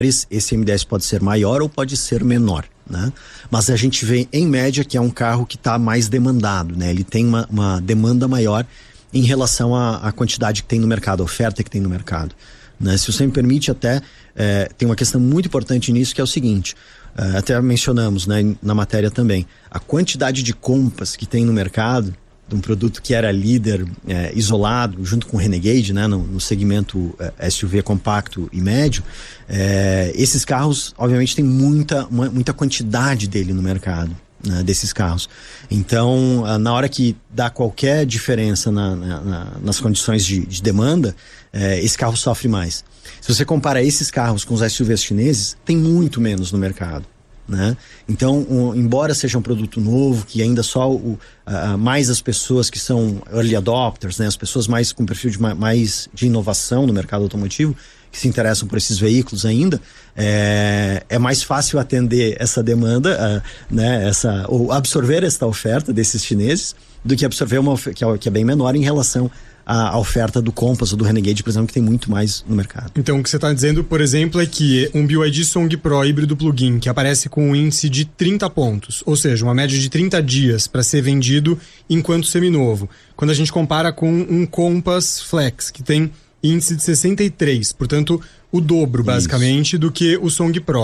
esse M10 pode ser maior ou pode ser menor, né? Mas a gente vê, em média, que é um carro que está mais demandado, né? Ele tem uma demanda maior em relação à quantidade que tem no mercado, a oferta que tem no mercado, né? Se você me permite, até tem uma questão muito importante nisso, que é o seguinte, até mencionamos, né, na matéria também, a quantidade de Compass que tem no mercado, de um produto que era líder isolado, junto com o Renegade, né, no segmento SUV compacto e médio, esses carros, obviamente, tem muita quantidade dele no mercado, né, desses carros. Então, na hora que dá qualquer diferença nas condições de demanda, esse carro sofre mais. Se você compara esses carros com os SUVs chineses, tem muito menos no mercado, né? Então, embora seja um produto novo, que ainda só mais as pessoas que são early adopters, né, as pessoas mais com perfil mais de inovação no mercado automotivo, que se interessam por esses veículos ainda, é mais fácil atender essa demanda, né, ou absorver esta oferta desses chineses, do que absorver uma que é bem menor em relação à oferta do Compass ou do Renegade, por exemplo, que tem muito mais no mercado. Então, o que você está dizendo, por exemplo, é que um BYD Song Pro híbrido plug-in, que aparece com um índice de 30 pontos, ou seja, uma média de 30 dias para ser vendido enquanto seminovo. Quando a gente compara com um Compass Flex, que tem índice de 63, portanto, o dobro, basicamente, do que o Song Pro.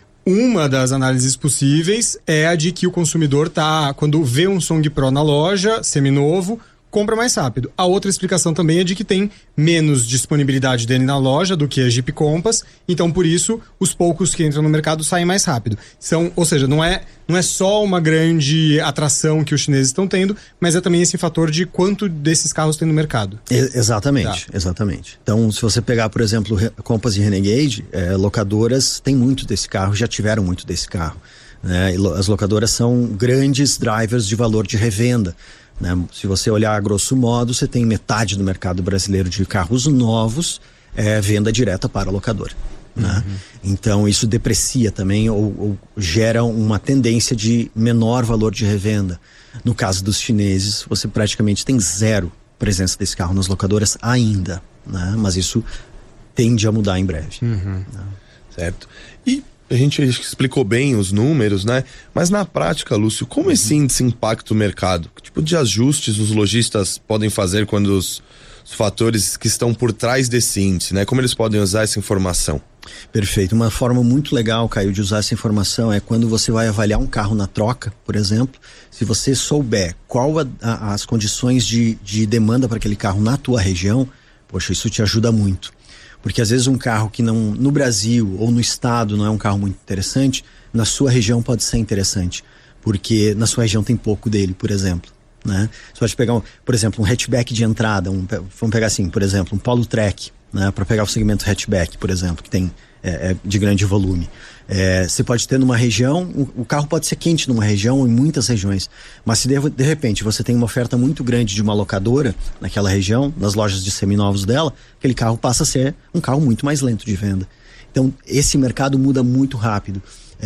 Uma das análises possíveis é a de que o consumidor quando vê um Song Pro na loja, seminovo, compra mais rápido. A outra explicação também é de que tem menos disponibilidade dele na loja do que a Jeep Compass, então por isso os poucos que entram no mercado saem mais rápido. Ou seja, não é só uma grande atração que os chineses estão tendo, mas é também esse fator de quanto desses carros tem no mercado. Exatamente. Então, se você pegar, por exemplo, Compass e Renegade, locadoras têm muito desse carro, já tiveram muito desse carro, né? As locadoras são grandes drivers de valor de revenda, né? Se você olhar a grosso modo, você tem metade do mercado brasileiro de carros novos venda direta para a locadora, né? Então isso deprecia também ou gera uma tendência de menor valor de revenda. No caso dos chineses, você praticamente tem zero presença desse carro nas locadoras ainda, né? Mas isso tende a mudar em breve, né? Certo. E a gente explicou bem os números, né? Mas na prática, Lúcio, como esse índice impacta o mercado? Que tipo de ajustes os lojistas podem fazer quando os fatores que estão por trás desse índice, né? Como eles podem usar essa informação? Perfeito. Uma forma muito legal, Caio, de usar essa informação é quando você vai avaliar um carro na troca, por exemplo, se você souber qual as condições de demanda para aquele carro na tua região, poxa, isso te ajuda muito. Porque às vezes um carro que não, no Brasil ou no estado não é um carro muito interessante, na sua região pode ser interessante, porque na sua região tem pouco dele, por exemplo, né? Você pode pegar, por exemplo, um hatchback de entrada, vamos pegar assim, por exemplo, um Polo Trek, né? Para pegar o segmento hatchback, por exemplo, que tem de grande volume. Você pode ter numa região, o carro pode ser quente numa região ou em muitas regiões, mas se de repente você tem uma oferta muito grande de uma locadora naquela região, nas lojas de seminovos dela, aquele carro passa a ser um carro muito mais lento de venda. Então esse mercado muda muito rápido.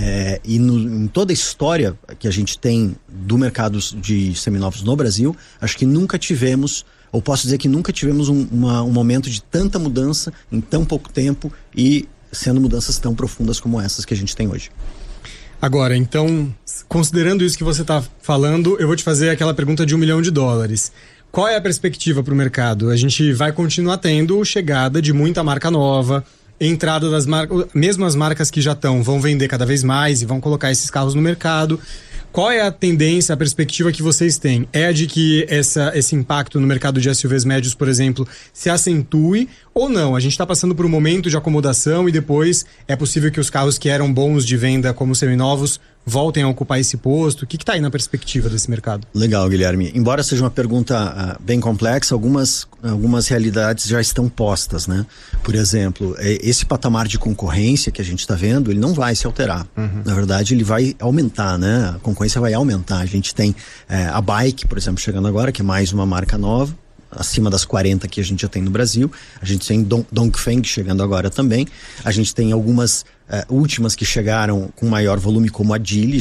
Em toda a história que a gente tem do mercado de seminovos no Brasil, acho que nunca tivemos, ou posso dizer que nunca tivemos um momento de tanta mudança em tão pouco tempo e sendo mudanças tão profundas como essas que a gente tem hoje. Agora, então, considerando isso que você está falando, eu vou te fazer aquela pergunta de $1 milhão. Qual é a perspectiva para o mercado? A gente vai continuar tendo chegada de muita marca nova, entrada das marcas, mesmo as marcas que já estão, vão vender cada vez mais e vão colocar esses carros no mercado. Qual é a tendência, a perspectiva que vocês têm? É a de que esse impacto no mercado de SUVs médios, por exemplo, se acentue ou não? A gente está passando por um momento de acomodação e depois é possível que os carros que eram bons de venda como seminovos voltem a ocupar esse posto? O que está aí na perspectiva desse mercado? Legal, Guilherme. Embora seja uma pergunta bem complexa, algumas realidades já estão postas, né? Por exemplo, esse patamar de concorrência que a gente está vendo, ele não vai se alterar. Na verdade, ele vai aumentar, né? A concorrência vai aumentar. A gente tem a Bike, por exemplo, chegando agora, que é mais uma marca nova, acima das 40 que a gente já tem no Brasil. A gente tem Dongfeng chegando agora também. A gente tem algumas últimas que chegaram com maior volume, como a Geely, já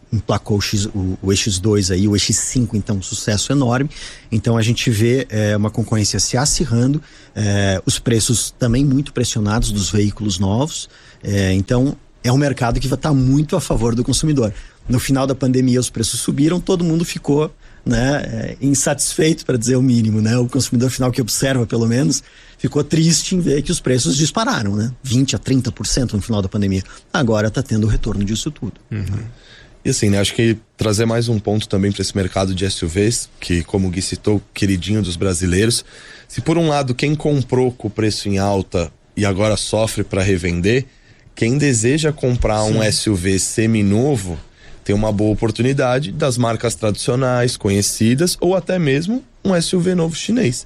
emplacou o EX2 aí, o EX5, então, um sucesso enorme. Então a gente vê uma concorrência se acirrando, os preços também muito pressionados dos veículos novos. Então é um mercado que vai estar muito a favor do consumidor. No final da pandemia os preços subiram, todo mundo ficou, né, insatisfeito, para dizer o mínimo, né? O consumidor final que observa, pelo menos, ficou triste em ver que os preços dispararam, né? 20% a 30% no final da pandemia. Agora está tendo o retorno disso tudo. E assim, né, acho que trazer mais um ponto também para esse mercado de SUVs, que, como o Gui citou, queridinho dos brasileiros. Se por um lado quem comprou com o preço em alta e agora sofre para revender, quem deseja comprar um SUV seminovo tem uma boa oportunidade das marcas tradicionais, conhecidas, ou até mesmo um SUV novo chinês.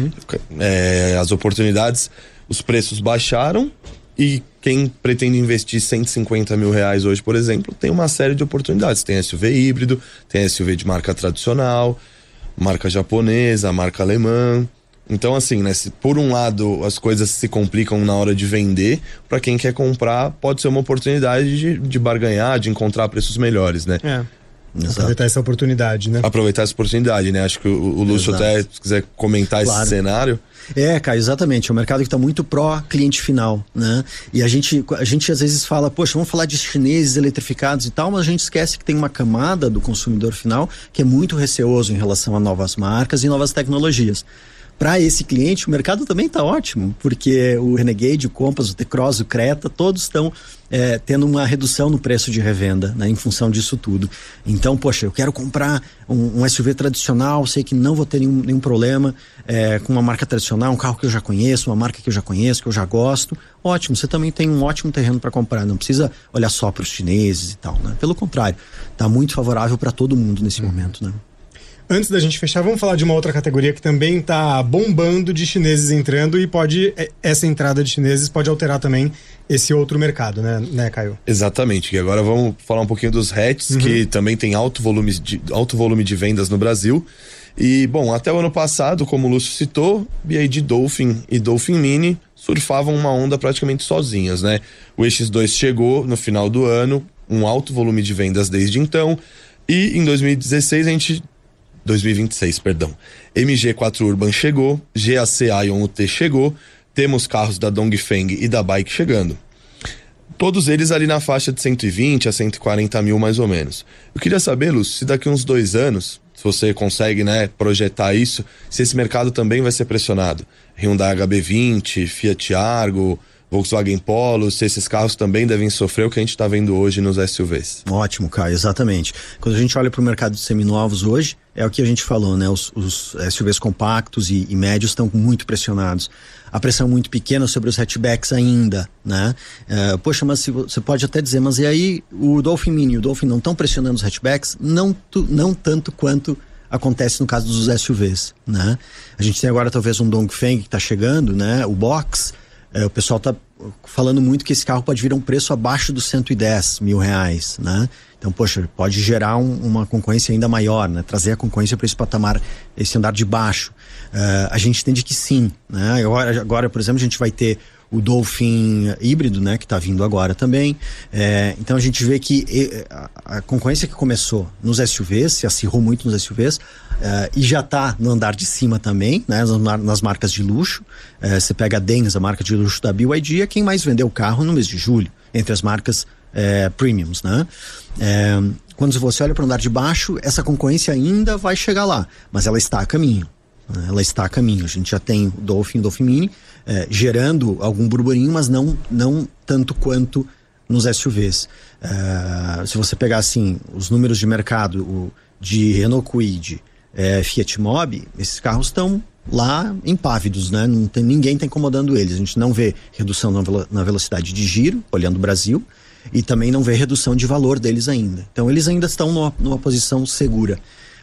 As oportunidades, os preços baixaram, e quem pretende investir 150 mil reais hoje, por exemplo, tem uma série de oportunidades. Tem SUV híbrido, tem SUV de marca tradicional, marca japonesa, marca alemã. Então, assim, né, se por um lado as coisas se complicam na hora de vender, para quem quer comprar pode ser uma oportunidade de barganhar, de encontrar preços melhores, né? Aproveitar essa oportunidade, né? Aproveitar essa oportunidade, né? Acho que o Lúcio até, se quiser comentar esse cenário. Caio, exatamente. É um mercado que está muito pró-cliente final, né? E a gente às vezes fala, poxa, vamos falar de chineses eletrificados e tal, mas a gente esquece que tem uma camada do consumidor final que é muito receoso em relação a novas marcas e novas tecnologias. Para esse cliente, o mercado também está ótimo, porque o Renegade, o Compass, o T-Cross, o Creta, todos estão tendo uma redução no preço de revenda, né, em função disso tudo. Então, poxa, eu quero comprar um SUV tradicional, sei que não vou ter nenhum problema com uma marca tradicional, um carro que eu já conheço, uma marca que eu já conheço, que eu já gosto. Ótimo, você também tem um ótimo terreno para comprar, não precisa olhar só para os chineses e tal, né? Pelo contrário, está muito favorável para todo mundo nesse momento, né? Antes da gente fechar, vamos falar de uma outra categoria que também está bombando de chineses entrando e essa entrada de chineses pode alterar também esse outro mercado, né, Caio? Exatamente, e agora vamos falar um pouquinho dos hatches, que também tem alto volume de vendas no Brasil. E, bom, até o ano passado, como o Lúcio citou, BYD Dolphin e Dolphin Mini surfavam uma onda praticamente sozinhas, né? O EX2 chegou no final do ano, um alto volume de vendas desde então, e em 2026, MG4 Urban chegou, GAC Aion UT chegou, temos carros da Dongfeng e da Bike chegando. Todos eles ali na faixa de 120 a 140 mil mais ou menos. Eu queria saber, Lúcio, se daqui uns 2 anos, se você consegue, né, projetar isso, se esse mercado também vai ser pressionado. Hyundai HB20, Fiat Argo, Volkswagen Polo, se esses carros também devem sofrer o que a gente está vendo hoje nos SUVs. Ótimo, Caio, exatamente. Quando a gente olha para o mercado de seminovos hoje, é o que a gente falou, né? Os SUVs compactos e médios estão muito pressionados. A pressão muito pequena sobre os hatchbacks ainda, né? Poxa, mas você pode até dizer, mas e aí o Dolphin Mini e o Dolphin não estão pressionando os hatchbacks? Não tanto quanto acontece no caso dos SUVs, né? A gente tem agora talvez um Dongfeng que está chegando, né? O Box. O pessoal está falando muito que esse carro pode vir a um preço abaixo dos 110 mil reais, né? Então, poxa, pode gerar uma concorrência ainda maior, né? Trazer a concorrência para esse patamar, esse andar de baixo. A gente entende que sim, né? Agora, por exemplo, a gente vai ter o Dolphin híbrido, né? Que está vindo agora também. Então a gente vê que a concorrência que começou nos SUVs, se acirrou muito nos SUVs, e já está no andar de cima também, né? Nas marcas de luxo. Você pega a Denz, a marca de luxo da BYD, é quem mais vendeu carro no mês de julho, entre as marcas premiums, né? Quando você olha para o andar de baixo, essa concorrência ainda vai chegar lá, mas ela está a caminho. Ela está a caminho. A gente já tem o Dolphin Mini gerando algum burburinho, mas não tanto quanto nos SUVs. Se você pegar assim os números de mercado de Renault Kwid, Fiat Mobi, esses carros estão lá impávidos, né? Ninguém está incomodando eles. A gente não vê redução na velocidade de giro, olhando o Brasil, e também não vê redução de valor deles ainda. Então eles ainda estão numa posição segura.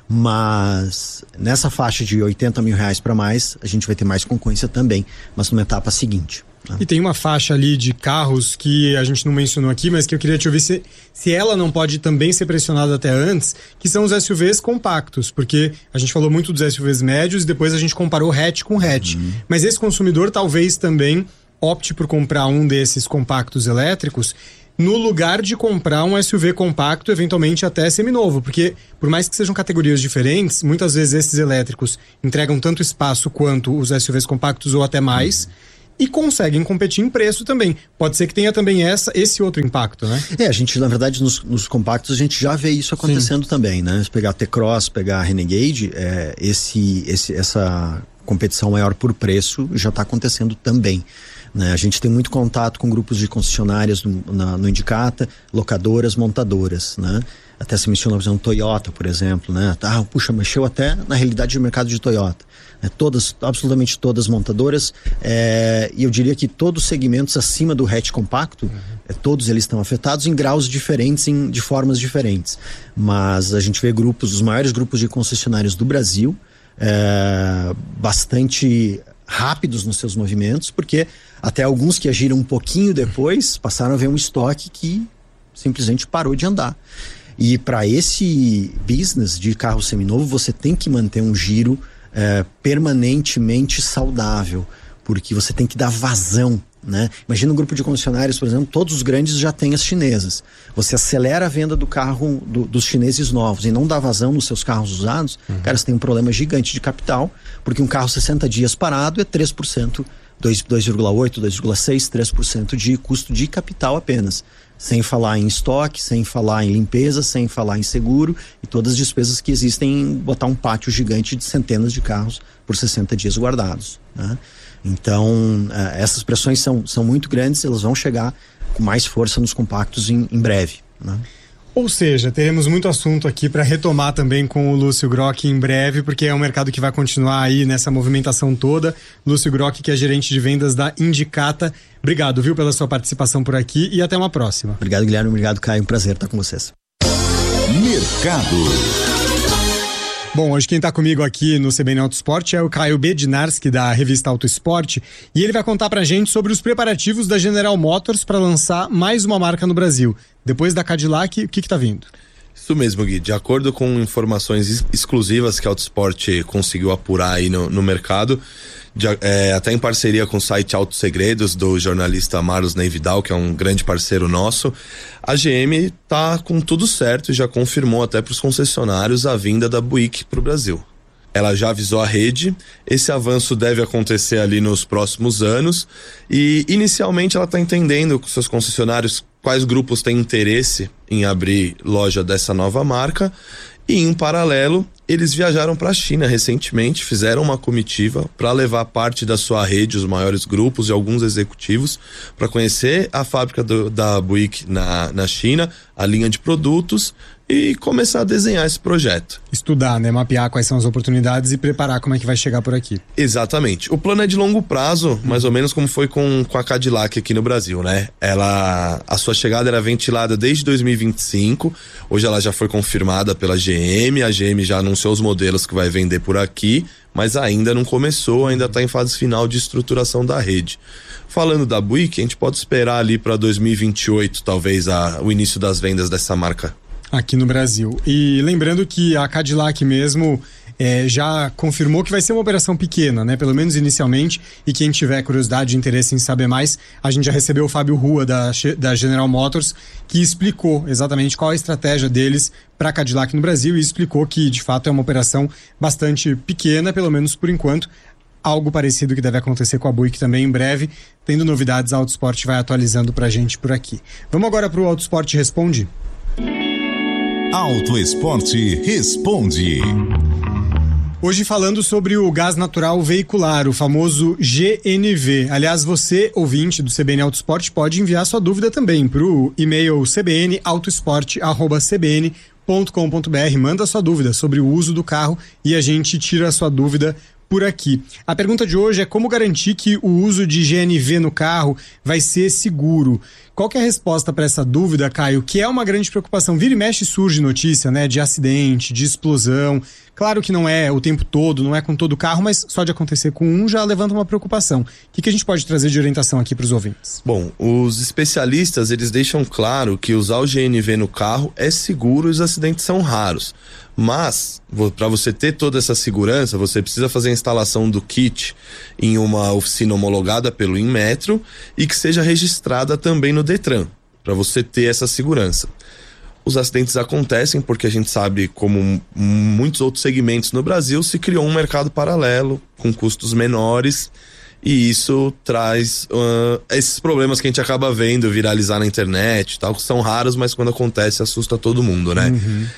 Mas nessa faixa de 80 mil reais para mais, a gente vai ter mais concorrência também, mas numa etapa seguinte. Né? E tem uma faixa ali de carros que a gente não mencionou aqui, mas que eu queria te ouvir se ela não pode também ser pressionada até antes, que são os SUVs compactos, porque a gente falou muito dos SUVs médios e depois a gente comparou hatch com hatch. Mas esse consumidor talvez também opte por comprar um desses compactos elétricos no lugar de comprar um SUV compacto, eventualmente até seminovo, porque por mais que sejam categorias diferentes, muitas vezes esses elétricos entregam tanto espaço quanto os SUVs compactos ou até mais, e conseguem competir em preço também. Pode ser que tenha também esse outro impacto, né? A gente, na verdade, nos compactos, a gente já vê isso acontecendo também, né? Se pegar a T-Cross, pegar a Renegade, essa competição maior por preço já está acontecendo também. Né? A gente tem muito contato com grupos de concessionárias no Indicata, locadoras, montadoras, né? Até se menciona, por exemplo, Toyota, por exemplo, né? Mexeu até na realidade de mercado de Toyota. Né? Absolutamente todas montadoras, e eu diria que todos os segmentos acima do hatch compacto, todos eles estão afetados em graus diferentes, de formas diferentes. Mas a gente vê os maiores grupos de concessionários do Brasil, bastante rápidos nos seus movimentos, porque até alguns que agiram um pouquinho depois passaram a ver um estoque que simplesmente parou de andar. E para esse business de carro seminovo, você tem que manter um giro permanentemente saudável, porque você tem que dar vazão, né? Imagina um grupo de concessionários, por exemplo, todos os grandes já têm as chinesas. Você acelera a venda do carro dos chineses novos e não dá vazão nos seus carros usados, cara, você tem um problema gigante de capital, porque um carro 60 dias parado é 3%, 2,8%, 2,6%, 3% de custo de capital apenas. Sem falar em estoque, sem falar em limpeza, sem falar em seguro e todas as despesas que existem em botar um pátio gigante de centenas de carros por 60 dias guardados, né? Então, essas pressões são muito grandes, elas vão chegar com mais força nos compactos em breve, né? Ou seja, teremos muito assunto aqui para retomar também com o Lúcio Grock em breve, porque é um mercado que vai continuar aí nessa movimentação toda. Lúcio Grock, que é gerente de vendas da Indicata. Obrigado, viu, pela sua participação por aqui e até uma próxima. Obrigado, Guilherme. Obrigado, Caio. Um prazer estar com vocês. Mercado. Bom, hoje quem está comigo aqui no CBN Auto Esporte é o Caio Bednarski, da revista Auto Esporte, e ele vai contar pra gente sobre os preparativos da General Motors para lançar mais uma marca no Brasil. Depois da Cadillac, o que tá vindo? Isso mesmo, Gui. De acordo com informações exclusivas que a Auto Esporte conseguiu apurar aí no mercado, até em parceria com o site Auto Segredos, do jornalista Marlos Ney Vidal, que é um grande parceiro nosso, a GM tá com tudo certo e já confirmou até para os concessionários a vinda da Buick para o Brasil. Ela já avisou a rede, esse avanço deve acontecer ali nos próximos anos e inicialmente ela está entendendo com seus concessionários quais grupos têm interesse em abrir loja dessa nova marca e em paralelo eles viajaram para a China recentemente, fizeram uma comitiva para levar parte da sua rede, os maiores grupos e alguns executivos para conhecer a fábrica da Buick na China, a linha de produtos e começar a desenhar esse projeto. Estudar, né? Mapear quais são as oportunidades e preparar como é que vai chegar por aqui. Exatamente. O plano é de longo prazo, mais ou menos como foi com a Cadillac aqui no Brasil, né? A sua chegada era ventilada desde 2025, hoje ela já foi confirmada pela GM, a GM já anunciou os modelos que vai vender por aqui, mas ainda não começou, ainda está em fase final de estruturação da rede. Falando da Buick, a gente pode esperar ali para 2028, talvez, o início das vendas dessa marca aqui no Brasil. E lembrando que a Cadillac mesmo já confirmou que vai ser uma operação pequena, né? Pelo menos inicialmente, e quem tiver curiosidade e interesse em saber mais, a gente já recebeu o Fábio Rua da General Motors, que explicou exatamente qual a estratégia deles para a Cadillac no Brasil e explicou que de fato é uma operação bastante pequena, pelo menos por enquanto. Algo parecido que deve acontecer com a Buick também em breve. Tendo novidades, a Auto Esporte vai atualizando pra gente por aqui. Vamos agora pro Auto Esporte Responde? Auto Esporte Responde. Hoje falando sobre o gás natural veicular, o famoso GNV. Aliás, você, ouvinte do CBN Auto Esporte, pode enviar sua dúvida também para o e-mail cbnautoesporte@cbn.com.br. Manda sua dúvida sobre o uso do carro e a gente tira a sua dúvida por aqui. A pergunta de hoje é como garantir que o uso de GNV no carro vai ser seguro. Qual que é a resposta para essa dúvida, Caio? Que é uma grande preocupação. Vira e mexe surge notícia, né, de acidente, de explosão. Claro que não é o tempo todo, não é com todo o carro, mas só de acontecer com um já levanta uma preocupação. O que a gente pode trazer de orientação aqui para os ouvintes? Bom, os especialistas, eles deixam claro que usar o GNV no carro é seguro e os acidentes são raros. Mas, para você ter toda essa segurança, você precisa fazer a instalação do kit em uma oficina homologada pelo Inmetro e que seja registrada também no Detran, para você ter essa segurança. Os acidentes acontecem porque a gente sabe, como muitos outros segmentos no Brasil, se criou um mercado paralelo com custos menores e isso traz esses problemas que a gente acaba vendo viralizar na internet, tal, que são raros, mas quando acontece assusta todo mundo, né?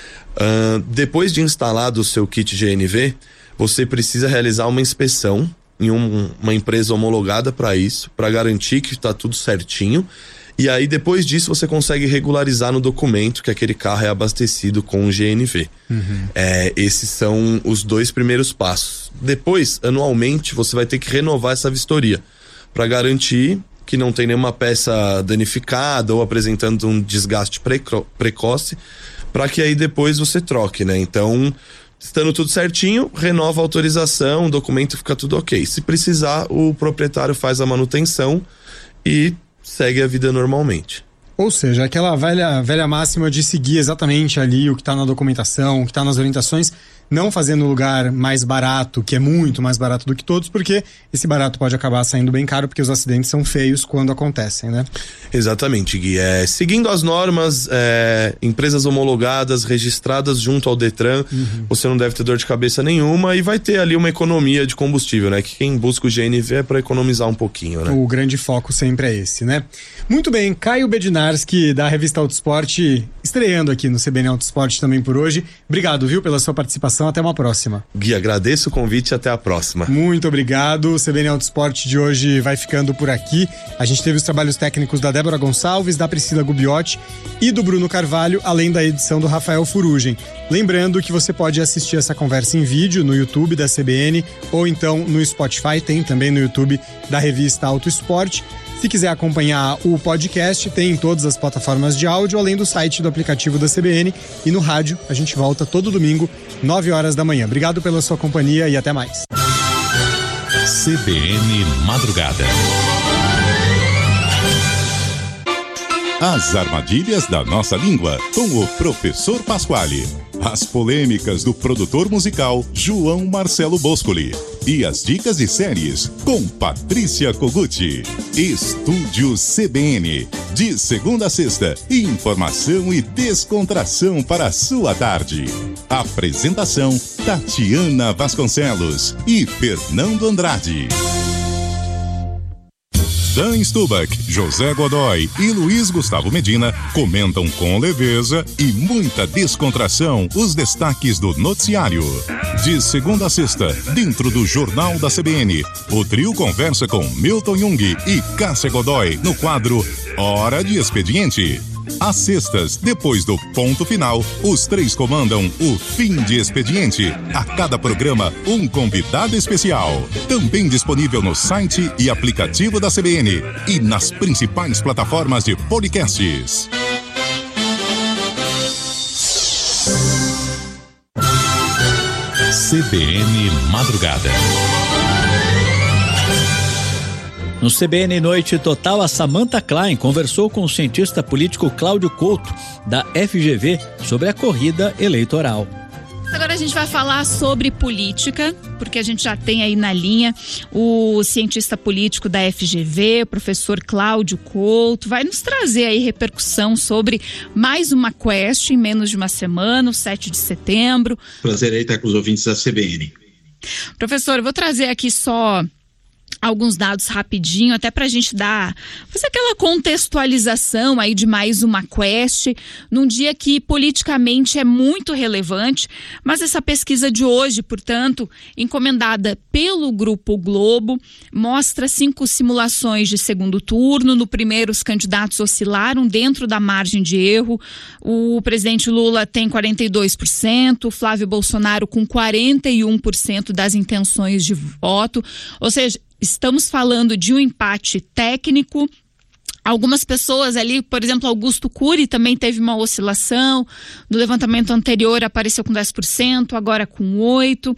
Depois de instalado o seu kit GNV, você precisa realizar uma inspeção em uma empresa homologada para isso, para garantir que está tudo certinho. E aí, depois disso, você consegue regularizar no documento que aquele carro é abastecido com o GNV. Esses são os 2 primeiros passos. Depois, anualmente, você vai ter que renovar essa vistoria para garantir que não tem nenhuma peça danificada ou apresentando um desgaste precoce, para que aí depois você troque, né? Então, estando tudo certinho, renova a autorização, o documento fica tudo ok. Se precisar, o proprietário faz a manutenção e segue a vida normalmente. Ou seja, aquela velha máxima de seguir exatamente ali o que está na documentação, o que está nas orientações, não fazer no lugar mais barato, que é muito mais barato do que todos, porque esse barato pode acabar saindo bem caro, porque os acidentes são feios quando acontecem, né? Exatamente, Gui. Seguindo as normas, empresas homologadas, registradas junto ao Detran, você não deve ter dor de cabeça nenhuma e vai ter ali uma economia de combustível, né? Que quem busca o GNV é para economizar um pouquinho, né? O grande foco sempre é esse, né? Muito bem, Caio Bednarski, da revista Autosport, estreando aqui no CBN Autosport também por hoje. Obrigado, viu, pela sua participação. Até uma próxima. Gui, agradeço o convite e até a próxima. Muito obrigado. O CBN Autosport de hoje vai ficando por aqui. A gente teve os trabalhos técnicos da Débora Gonçalves, da Priscila Gubiotti e do Bruno Carvalho, além da edição do Rafael Furugem. Lembrando que você pode assistir essa conversa em vídeo no YouTube da CBN ou então no Spotify, tem também no YouTube da revista Autosport. Se quiser acompanhar o podcast, tem em todas as plataformas de áudio, além do site do aplicativo da CBN. E no rádio, a gente volta todo domingo, 9 horas da manhã. Obrigado pela sua companhia e até mais. CBN Madrugada. As armadilhas da nossa língua, com o professor Pasquale. As polêmicas do produtor musical João Marcelo Boscoli. E as dicas de séries com Patrícia Koguchi. Estúdio CBN. De segunda a sexta, informação e descontração para a sua tarde. Apresentação Tatiana Vasconcelos e Fernando Andrade. Dan Stubach, José Godoy e Luiz Gustavo Medina comentam com leveza e muita descontração os destaques do noticiário. De segunda a sexta, dentro do Jornal da CBN, o trio conversa com Milton Jung e Cássia Godoy no quadro Hora de Expediente. Às sextas, depois do ponto final, os três comandam o Fim de Expediente. A cada programa, um convidado especial. Também disponível no site e aplicativo da CBN e nas principais plataformas de podcasts. CBN Madrugada. No CBN Noite Total, a Samantha Klein conversou com o cientista político Cláudio Couto, da FGV, sobre a corrida eleitoral. Agora a gente vai falar sobre política, porque a gente já tem aí na linha o cientista político da FGV, o professor Cláudio Couto, vai nos trazer aí repercussão sobre mais uma quest em menos de uma semana, o 7 de setembro. Prazer aí estar com os ouvintes da CBN. Professor, eu vou trazer aqui só alguns dados rapidinho, até pra gente fazer aquela contextualização aí de mais uma quest, num dia que politicamente é muito relevante, mas essa pesquisa de hoje, portanto, encomendada pelo Grupo Globo, mostra 5 simulações de segundo turno. No primeiro, os candidatos oscilaram dentro da margem de erro. O presidente Lula tem 42%, o Flávio Bolsonaro com 41% das intenções de voto, ou seja, estamos falando de um empate técnico. Algumas pessoas ali, por exemplo, Augusto Cury também teve uma oscilação. No levantamento anterior apareceu com 10%, agora com 8%.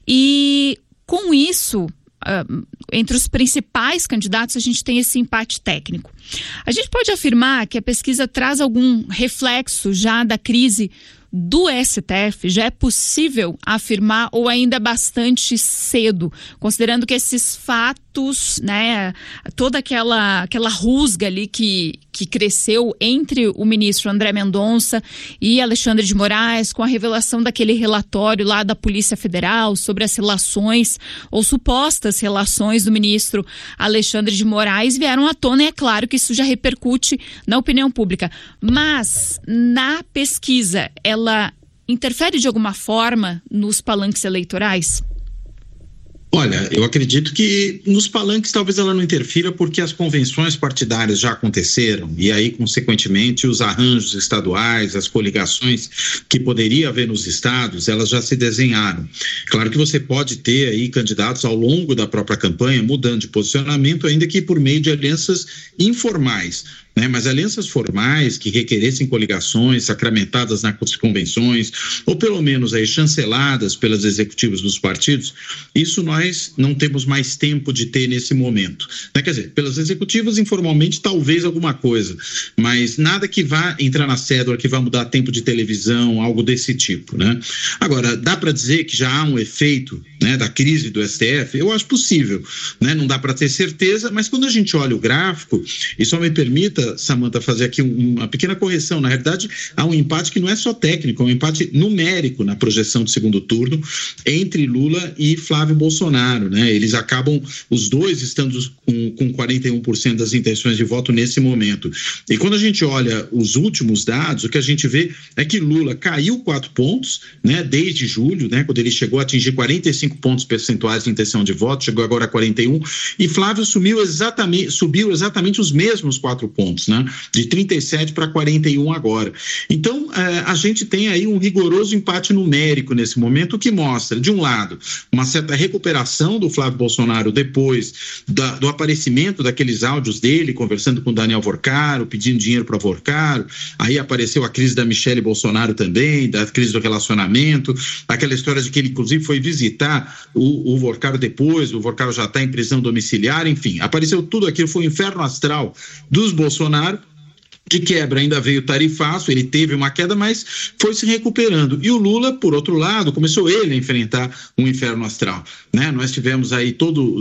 E com isso, entre os principais candidatos, a gente tem esse empate técnico. A gente pode afirmar que a pesquisa traz algum reflexo já da crise do STF? Já é possível afirmar ou ainda é bastante cedo, considerando que esses fatos, né, toda aquela rusga ali que cresceu entre o ministro André Mendonça e Alexandre de Moraes, com a revelação daquele relatório lá da Polícia Federal sobre as relações ou supostas relações do ministro Alexandre de Moraes, vieram à tona, e é claro que isso já repercute na opinião pública. Mas na pesquisa, ela interfere de alguma forma nos palanques eleitorais? Olha, eu acredito que nos palanques talvez ela não interfira, porque as convenções partidárias já aconteceram e aí, consequentemente, os arranjos estaduais, as coligações que poderia haver nos estados, elas já se desenharam. Claro que você pode ter aí candidatos ao longo da própria campanha mudando de posicionamento, ainda que por meio de alianças informais, né? Mas alianças formais que requeressem coligações sacramentadas nas convenções, ou pelo menos aí chanceladas pelas executivas dos partidos, isso nós não temos mais tempo de ter nesse momento, né? Quer dizer, pelas executivas informalmente talvez alguma coisa, mas nada que vá entrar na cédula, que vá mudar tempo de televisão, algo desse tipo, né? Agora, dá para dizer que já há um efeito, né, da crise do STF? Eu acho possível, né? Não dá para ter certeza, mas quando a gente olha o gráfico, e só me permita, Samantha, fazer aqui uma pequena correção. Na realidade, há um empate que não é só técnico, é um empate numérico na projeção de segundo turno entre Lula e Flávio Bolsonaro, né? Eles acabam, os dois estando com 41% das intenções de voto nesse momento. E quando a gente olha os últimos dados, o que a gente vê é que Lula caiu 4 pontos, né, desde julho, né, quando ele chegou a atingir 45 pontos percentuais de intenção de voto, chegou agora a 41, e Flávio subiu exatamente os mesmos 4 pontos, né? De 37 para 41 agora. Então, a gente tem aí um rigoroso empate numérico nesse momento, que mostra, de um lado, uma certa recuperação do Flávio Bolsonaro depois do aparecimento daqueles áudios dele, conversando com Daniel Vorcaro, pedindo dinheiro para Vorcaro. Aí apareceu a crise da Michelle Bolsonaro também, da crise do relacionamento, aquela história de que ele, inclusive, foi visitar o Vorcaro depois, o Vorcaro já está em prisão domiciliar, enfim, apareceu tudo aquilo, foi um inferno astral dos Bolsonaro. De quebra ainda veio o tarifaço, ele teve uma queda, mas foi se recuperando. E o Lula, por outro lado, começou ele a enfrentar um inferno astral, né? Nós tivemos aí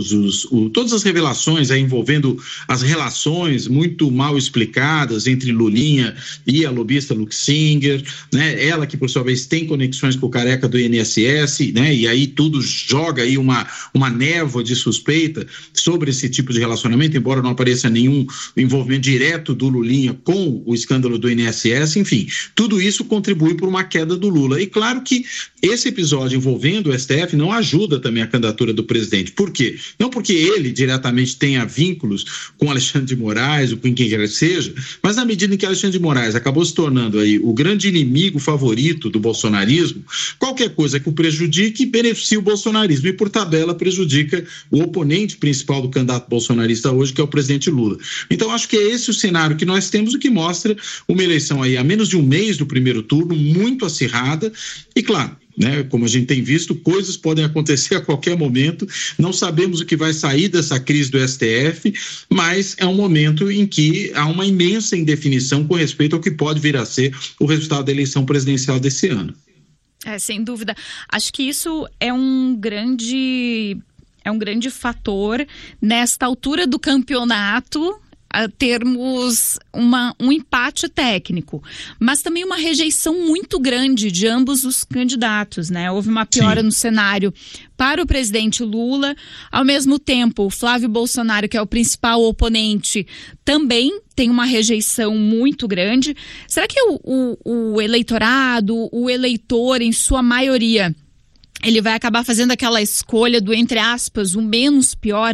todas as revelações aí envolvendo as relações muito mal explicadas entre Lulinha e a lobista Luxinger, né? Ela que, por sua vez, tem conexões com o careca do INSS, né? E aí tudo joga aí uma névoa de suspeita sobre esse tipo de relacionamento, embora não apareça nenhum envolvimento direto do Lulinha com o escândalo do INSS, enfim, tudo isso contribui para uma queda do Lula. E claro que esse episódio envolvendo o STF não ajuda também a candidatura do presidente. Por quê? Não porque ele diretamente tenha vínculos com Alexandre de Moraes ou com quem quer que seja, mas na medida em que Alexandre de Moraes acabou se tornando aí o grande inimigo favorito do bolsonarismo, qualquer coisa que o prejudique beneficia o bolsonarismo e, por tabela, prejudica o oponente principal do candidato bolsonarista hoje, que é o presidente Lula. Então, acho que é esse o cenário que nós temos, o que mostra uma eleição aí a menos de um mês do primeiro turno, muito acirrada, e claro, né, como a gente tem visto, coisas podem acontecer a qualquer momento, não sabemos o que vai sair dessa crise do STF, mas é um momento em que há uma imensa indefinição com respeito ao que pode vir a ser o resultado da eleição presidencial desse ano. Sem dúvida. Acho que isso é um grande fator nesta altura do campeonato, a termos um empate técnico, mas também uma rejeição muito grande de ambos os candidatos, né? Houve uma piora no cenário para o presidente Lula, ao mesmo tempo o Flávio Bolsonaro, que é o principal oponente, também tem uma rejeição muito grande. Será que o eleitorado, o eleitor em sua maioria, ele vai acabar fazendo aquela escolha do, entre aspas, o menos pior?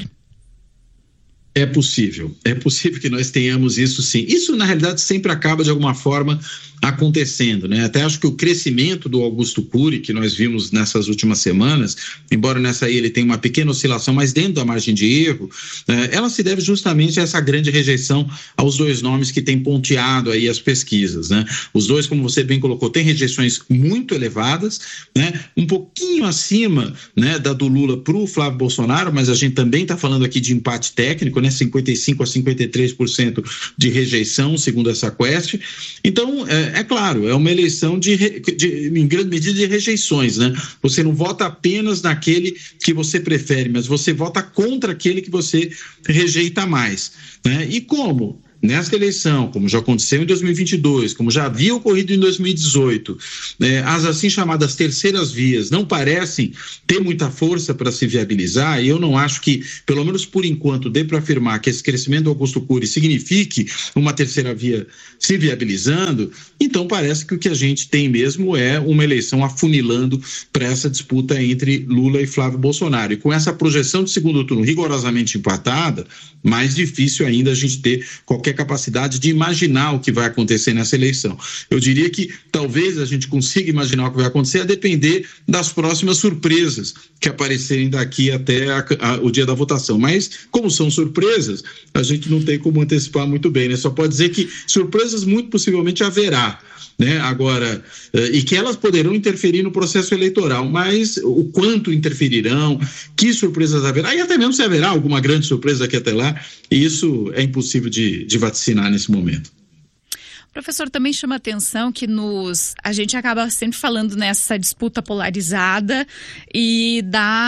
É possível que nós tenhamos isso, sim. Isso, na realidade, sempre acaba, de alguma forma, acontecendo, né? Até acho que o crescimento do Augusto Cury, que nós vimos nessas últimas semanas, embora nessa aí ele tenha uma pequena oscilação, mas dentro da margem de erro, ela se deve justamente a essa grande rejeição aos dois nomes que têm ponteado aí as pesquisas, né? Os dois, como você bem colocou, têm rejeições muito elevadas, né? Um pouquinho acima, né, da do Lula para o Flávio Bolsonaro, mas a gente também está falando aqui de empate técnico, né? 55% a 53% de rejeição, segundo essa Quest. Então, é claro, é uma eleição em grande medida de rejeições, né? Você não vota apenas naquele que você prefere, mas você vota contra aquele que você rejeita mais, né? E como? Nesta eleição, como já aconteceu em 2022, como já havia ocorrido em 2018, as assim chamadas terceiras vias não parecem ter muita força para se viabilizar, e eu não acho que, pelo menos por enquanto, dê para afirmar que esse crescimento do Augusto Cury signifique uma terceira via se viabilizando. Então parece que o que a gente tem mesmo é uma eleição afunilando para essa disputa entre Lula e Flávio Bolsonaro. E com essa projeção de segundo turno rigorosamente empatada, mais difícil ainda a gente ter qualquer capacidade de imaginar o que vai acontecer nessa eleição. Eu diria que talvez a gente consiga imaginar o que vai acontecer a depender das próximas surpresas que aparecerem daqui até o dia da votação. Mas, como são surpresas, a gente não tem como antecipar muito bem, né? Só pode dizer que surpresas muito possivelmente haverá, né? Agora, e que elas poderão interferir no processo eleitoral, mas o quanto interferirão, que surpresas haverá, e até mesmo se haverá alguma grande surpresa daqui até lá, isso é impossível de vaticinar nesse momento. Professor, também chama a atenção que a gente acaba sempre falando nessa disputa polarizada e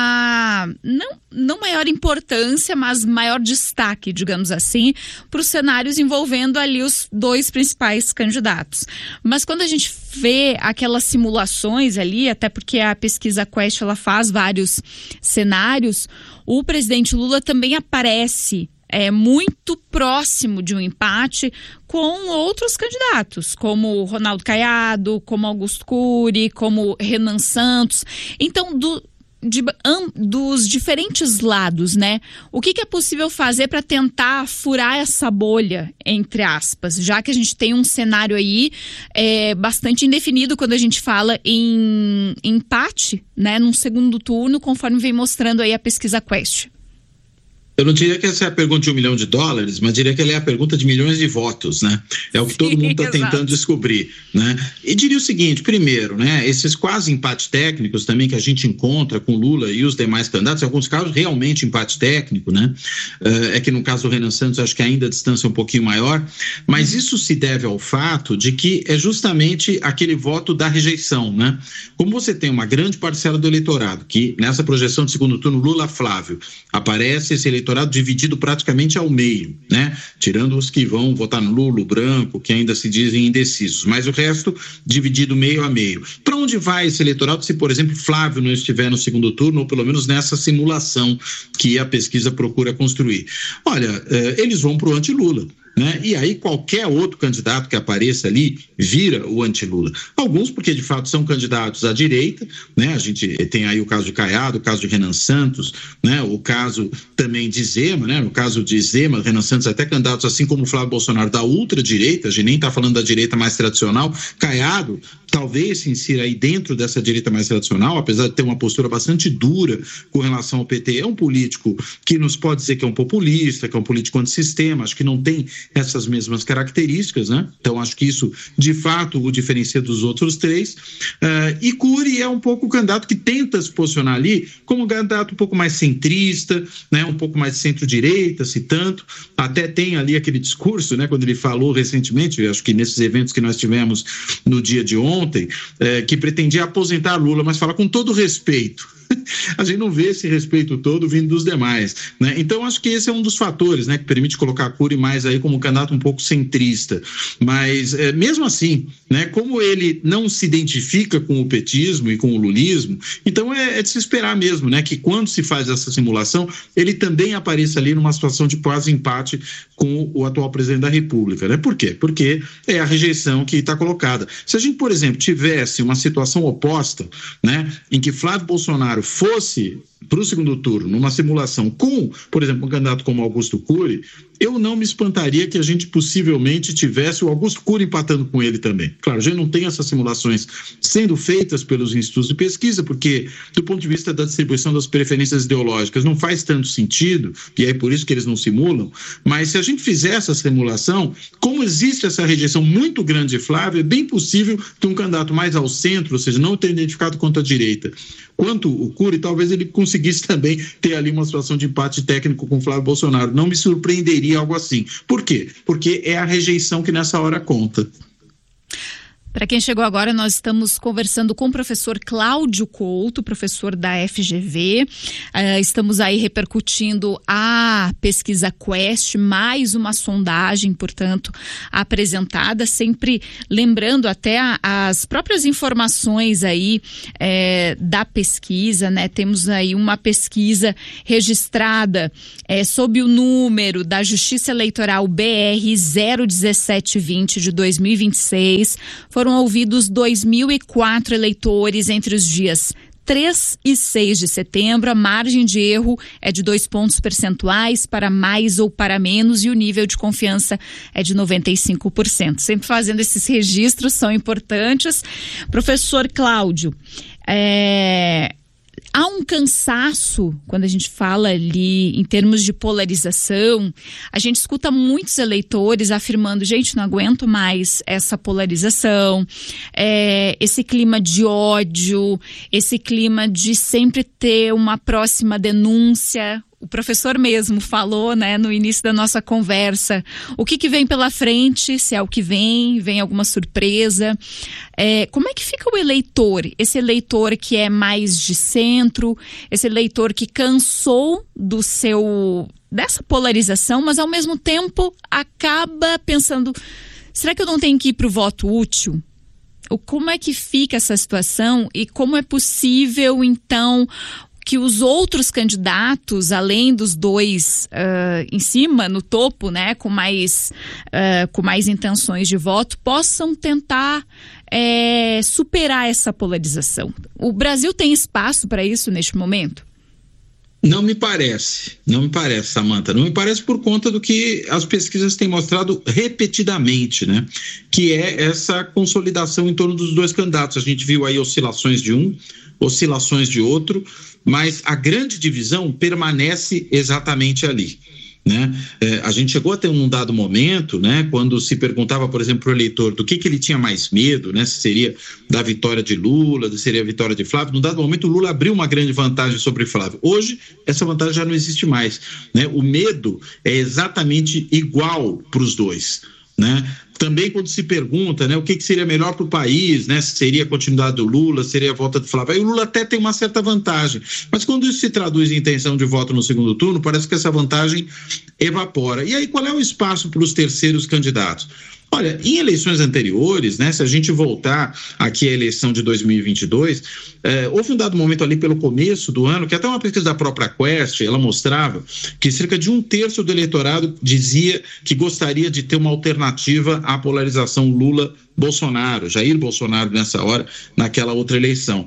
dá não maior importância, mas maior destaque, digamos assim, para os cenários envolvendo ali os dois principais candidatos. Mas quando a gente vê aquelas simulações ali, até porque a pesquisa Quest ela faz vários cenários, o presidente Lula também aparece muito próximo de um empate com outros candidatos, como Ronaldo Caiado, como Augusto Cury, como Renan Santos. Então, dos diferentes lados, né? O que é possível fazer para tentar furar essa bolha, entre aspas, já que a gente tem um cenário aí bastante indefinido quando a gente fala em empate, né? Num segundo turno, conforme vem mostrando aí a pesquisa Quest. Eu não diria que essa é a pergunta de $1 milhão, mas diria que ela é a pergunta de milhões de votos, né? É o que todo mundo está tentando descobrir, né? E diria o seguinte, primeiro, né? Esses quase empates técnicos também que a gente encontra com Lula e os demais candidatos, em alguns casos realmente empate técnico, né? É que no caso do Renan Santos acho que ainda a distância é um pouquinho maior, mas isso se deve ao fato de que é justamente aquele voto da rejeição, né? Como você tem uma grande parcela do eleitorado que nessa projeção de segundo turno Lula-Flávio aparece esse eleitorado dividido praticamente ao meio, né? Tirando os que vão votar no Lula, o branco, que ainda se dizem indecisos, mas o resto dividido meio a meio. Para onde vai esse eleitorado se, por exemplo, Flávio não estiver no segundo turno, ou pelo menos nessa simulação que a pesquisa procura construir? Olha, eles vão para o anti-Lula, né? E aí qualquer outro candidato que apareça ali vira o anti-Lula. Alguns porque de fato são candidatos à direita, né? A gente tem aí o caso de Caiado, o caso de Renan Santos, né? O caso também de Zema, né? No caso de Zema, Renan Santos até candidatos assim como o Flávio Bolsonaro da ultradireita, a gente nem está falando da direita mais tradicional. Caiado talvez se insira aí dentro dessa direita mais tradicional, apesar de ter uma postura bastante dura com relação ao PT. É um político que nos pode dizer que é um populista, que é um político antissistema, acho que não tem essas mesmas características, né? Então acho que isso de fato o diferencia dos outros três. E Cury é um pouco o candidato que tenta se posicionar ali como um candidato um pouco mais centrista, né? Um pouco mais centro-direita, se tanto. Até tem ali aquele discurso, né? Quando ele falou recentemente, acho que nesses eventos que nós tivemos no dia de ontem, que pretendia aposentar Lula, mas fala com todo respeito. A gente não vê esse respeito todo vindo dos demais, né? Então acho que esse é um dos fatores, né, que permite colocar a Cury mais aí como um candidato um pouco centrista, mas mesmo assim, né, como ele não se identifica com o petismo e com o lulismo, então é de se esperar mesmo, né, que quando se faz essa simulação ele também apareça ali numa situação de quase empate com o atual presidente da República, né? Por quê? Porque é a rejeição que está colocada. Se a gente, por exemplo, tivesse uma situação oposta, né, em que Flávio Bolsonaro fosse para o segundo turno, numa simulação com, por exemplo, um candidato como Augusto Cury, eu não me espantaria que a gente possivelmente tivesse o Augusto Cury empatando com ele também. Claro, a gente não tem essas simulações sendo feitas pelos institutos de pesquisa, porque do ponto de vista da distribuição das preferências ideológicas não faz tanto sentido, e é por isso que eles não simulam, mas se a gente fizer essa simulação, como existe essa rejeição muito grande de Flávio, é bem possível que um candidato mais ao centro, ou seja, não ter identificado quanto à direita, quanto o Cury, talvez ele conseguisse também ter ali uma situação de empate técnico com Flávio Bolsonaro. Não me surpreenderia algo assim. Por quê? Porque é a rejeição que nessa hora conta. Para quem chegou agora, nós estamos conversando com o professor Cláudio Couto, professor da FGV. Estamos aí repercutindo a pesquisa Quest, mais uma sondagem, portanto, apresentada, sempre lembrando até as próprias informações aí da pesquisa, né? Temos aí uma pesquisa registrada sob o número da Justiça Eleitoral BR 01720 de 2026. Foram ouvidos 2.004 eleitores entre os dias 3 e 6 de setembro. A margem de erro é de 2 pontos percentuais para mais ou para menos e o nível de confiança é de 95%. Sempre fazendo esses registros, são importantes. Professor Cláudio, há um cansaço quando a gente fala ali em termos de polarização. A gente escuta muitos eleitores afirmando, gente, não aguento mais essa polarização, esse clima de ódio, esse clima de sempre ter uma próxima denúncia. O professor mesmo falou, né, no início da nossa conversa, o que vem pela frente, se é o que vem alguma surpresa. Como é que fica o eleitor? Esse eleitor que é mais de centro, esse eleitor que cansou dessa polarização, mas ao mesmo tempo acaba pensando, será que eu não tenho que ir para o voto útil? Como é que fica essa situação e como é possível, então, que os outros candidatos, além dos dois em cima, no topo, né, com mais intenções de voto, possam tentar superar essa polarização? O Brasil tem espaço para isso neste momento? Não me parece, Samantha. Não me parece por conta do que as pesquisas têm mostrado repetidamente, né? Que é essa consolidação em torno dos dois candidatos. A gente viu aí oscilações de um, oscilações de outro, mas a grande divisão permanece exatamente ali, né? A gente chegou a ter um dado momento, né, quando se perguntava, por exemplo, para o eleitor do que ele tinha mais medo, né, se seria da vitória de Lula, se seria a vitória de Flávio. Num dado momento, o Lula abriu uma grande vantagem sobre Flávio. Hoje, essa vantagem já não existe mais, né? O medo é exatamente igual para os dois, né? Também quando se pergunta, né, o que seria melhor para o país, né, se seria a continuidade do Lula, seria a volta do Flávio, aí o Lula até tem uma certa vantagem, mas quando isso se traduz em intenção de voto no segundo turno, parece que essa vantagem evapora. E aí qual é o espaço para os terceiros candidatos? Olha, em eleições anteriores, né, se a gente voltar aqui à eleição de 2022, houve um dado momento ali pelo começo do ano, que até uma pesquisa da própria Quest, ela mostrava que cerca de 1/3 do eleitorado dizia que gostaria de ter uma alternativa à polarização Lula-Bolsonaro, Jair Bolsonaro nessa hora, naquela outra eleição.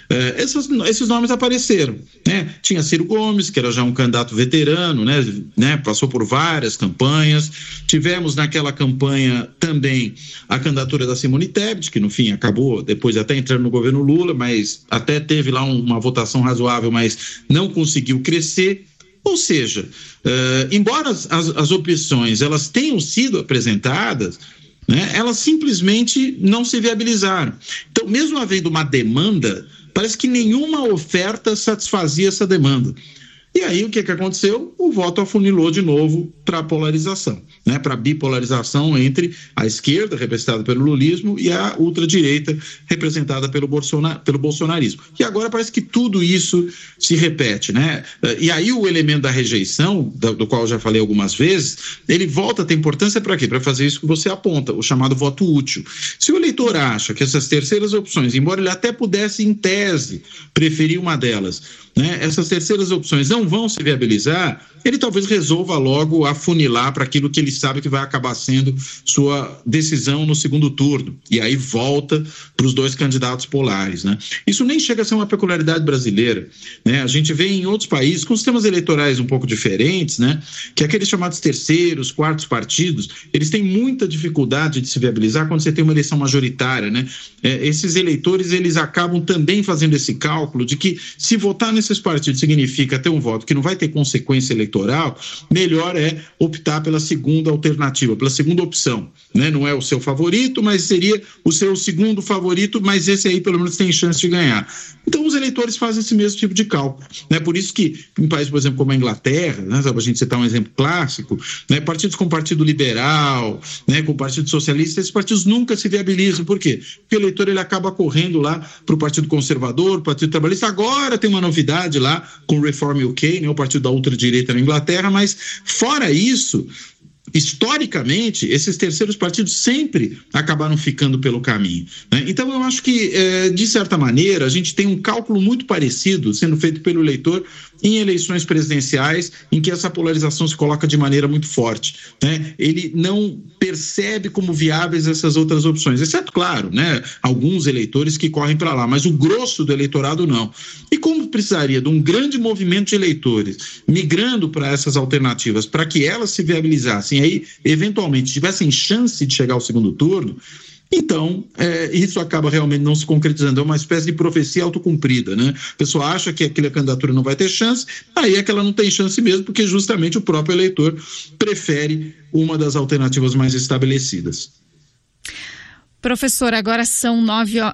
Esses nomes apareceram, né? Tinha Ciro Gomes, que era já um candidato veterano, né? Passou por várias campanhas. Tivemos naquela campanha também a candidatura da Simone Tebet, que no fim acabou depois até entrando no governo Lula, mas até teve lá uma votação razoável, mas não conseguiu crescer. Ou seja, embora as opções elas tenham sido apresentadas, né, elas simplesmente não se viabilizaram. Então, mesmo havendo uma demanda, parece que nenhuma oferta satisfazia essa demanda. E aí o que aconteceu? O voto afunilou de novo para a polarização, né? Para a bipolarização entre a esquerda, representada pelo lulismo, e a ultradireita, representada pelo bolsonarismo. E agora parece que tudo isso se repete, né? E aí o elemento da rejeição, do qual eu já falei algumas vezes, ele volta a ter importância para quê? Para fazer isso que você aponta, o chamado voto útil. Se o eleitor acha que essas terceiras opções, embora ele até pudesse, em tese, preferir uma delas, né, essas terceiras opções não vão se viabilizar, ele talvez resolva logo afunilar para aquilo que ele sabe que vai acabar sendo sua decisão no segundo turno. E aí volta para os dois candidatos polares, né? Isso nem chega a ser uma peculiaridade brasileira, né? A gente vê em outros países com sistemas eleitorais um pouco diferentes, né? Que aqueles chamados terceiros, quartos partidos, eles têm muita dificuldade de se viabilizar quando você tem uma eleição majoritária, né? Esses eleitores, eles acabam também fazendo esse cálculo de que se votar nesses partidos significa ter um voto que não vai ter consequência eleitoral, melhor é optar pela segunda alternativa, pela segunda opção, né? Não é o seu favorito, mas seria o seu segundo favorito, mas esse aí pelo menos tem chance de ganhar. Então os eleitores fazem esse mesmo tipo de cálculo, né? Por isso que em países, por exemplo, como a Inglaterra, né, para a gente citar um exemplo clássico, né, partidos com o Partido Liberal, né, com o Partido Socialista, esses partidos nunca se viabilizam. Por quê? Porque o eleitor ele acaba correndo lá para o Partido Conservador, o Partido Trabalhista. Agora tem uma novidade lá com o Reform UK, né, o partido da ultradireita na Inglaterra, mas fora isso, historicamente, esses terceiros partidos sempre acabaram ficando pelo caminho, né? Então eu acho que, de certa maneira, a gente tem um cálculo muito parecido sendo feito pelo eleitor em eleições presidenciais, em que essa polarização se coloca de maneira muito forte, né? Ele não percebe como viáveis essas outras opções, exceto, claro, né, alguns eleitores que correm para lá, mas o grosso do eleitorado não. E como precisaria de um grande movimento de eleitores migrando para essas alternativas, para que elas se viabilizassem, aí eventualmente tivessem chance de chegar ao segundo turno, então, isso acaba realmente não se concretizando. É uma espécie de profecia autocumprida, né? A pessoa acha que aquela candidatura não vai ter chance, aí é que ela não tem chance mesmo, porque justamente o próprio eleitor prefere uma das alternativas mais estabelecidas. Professor, agora são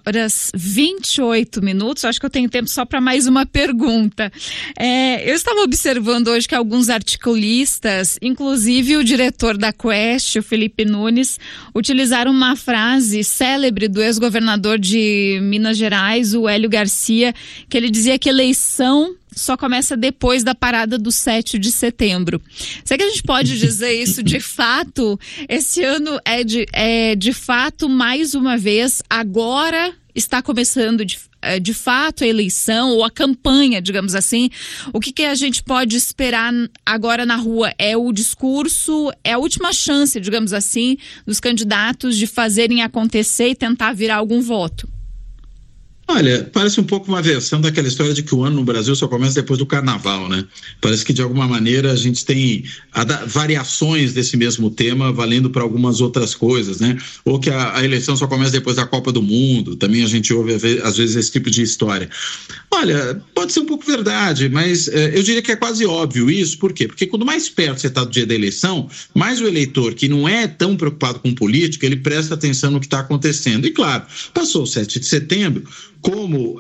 9h28. Acho que eu tenho tempo só para mais uma pergunta. Eu estava observando hoje que alguns articulistas, inclusive o diretor da Quest, o Felipe Nunes, utilizaram uma frase célebre do ex-governador de Minas Gerais, o Hélio Garcia, que ele dizia que eleição só começa depois da parada do 7 de setembro. Será que a gente pode dizer isso de fato? Esse ano é de fato, mais uma vez, agora está começando de fato a eleição ou a campanha, digamos assim. O que a gente pode esperar agora na rua? É o discurso, é a última chance, digamos assim, dos candidatos de fazerem acontecer e tentar virar algum voto? Olha, parece um pouco uma versão daquela história de que o ano no Brasil só começa depois do carnaval, né? Parece que de alguma maneira a gente tem variações desse mesmo tema valendo para algumas outras coisas, né? Ou que a eleição só começa depois da Copa do Mundo, também a gente ouve às vezes esse tipo de história. Olha, pode ser um pouco verdade, mas eu diria que é quase óbvio isso. Por quê? Porque quando mais perto você está do dia da eleição, mais o eleitor que não é tão preocupado com política, ele presta atenção no que está acontecendo. E claro, passou o 7 de setembro, como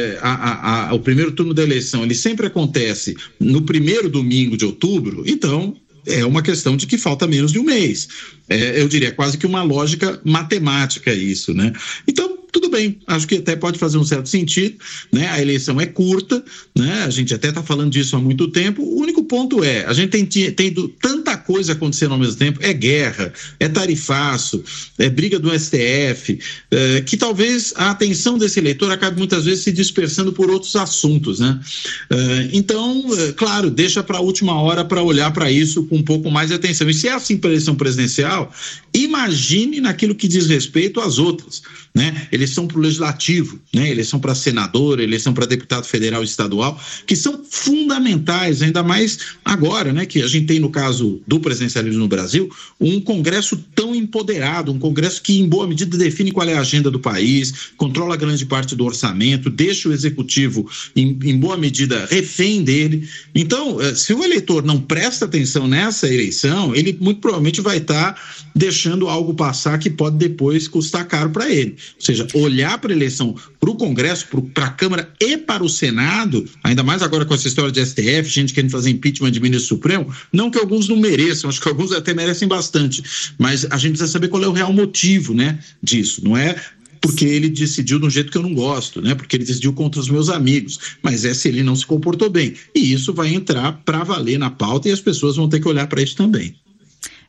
o primeiro turno da eleição ele sempre acontece no primeiro domingo de outubro, então é uma questão de que falta menos de um mês. Eu diria quase que uma lógica matemática isso, né? Então, tudo bem, acho que até pode fazer um certo sentido, né? A eleição é curta, né? A gente até está falando disso há muito tempo. O único ponto a gente tem tanta coisa acontecendo ao mesmo tempo, é guerra, é tarifaço, é briga do STF, que talvez a atenção desse eleitor acabe muitas vezes se dispersando por outros assuntos, né? Então, claro, deixa para a última hora para olhar para isso com um pouco mais de atenção. E se é assim para a eleição presidencial, imagine naquilo que diz respeito às outras, né? Eleição para o legislativo, né? Eleição para senador, eleição para deputado federal e estadual, que são fundamentais, ainda mais agora, né? Que a gente tem, no caso do presidencialismo no Brasil, um Congresso tão empoderado, um Congresso que em boa medida define qual é a agenda do país, controla grande parte do orçamento, deixa o executivo em boa medida refém dele. Então, se o eleitor não presta atenção nessa eleição, ele muito provavelmente vai estar deixando algo passar que pode depois custar caro para ele. Ou seja, olhar para a eleição, para o Congresso, para a Câmara e para o Senado, ainda mais agora com essa história de STF, gente querendo fazer impeachment de ministro supremo, não que alguns não mereçam, acho que alguns até merecem bastante, mas a gente precisa saber qual é o real motivo, né, disso. Não é porque ele decidiu de um jeito que eu não gosto, né? Porque ele decidiu contra os meus amigos, mas se ele não se comportou bem. E isso vai entrar para valer na pauta e as pessoas vão ter que olhar para isso também.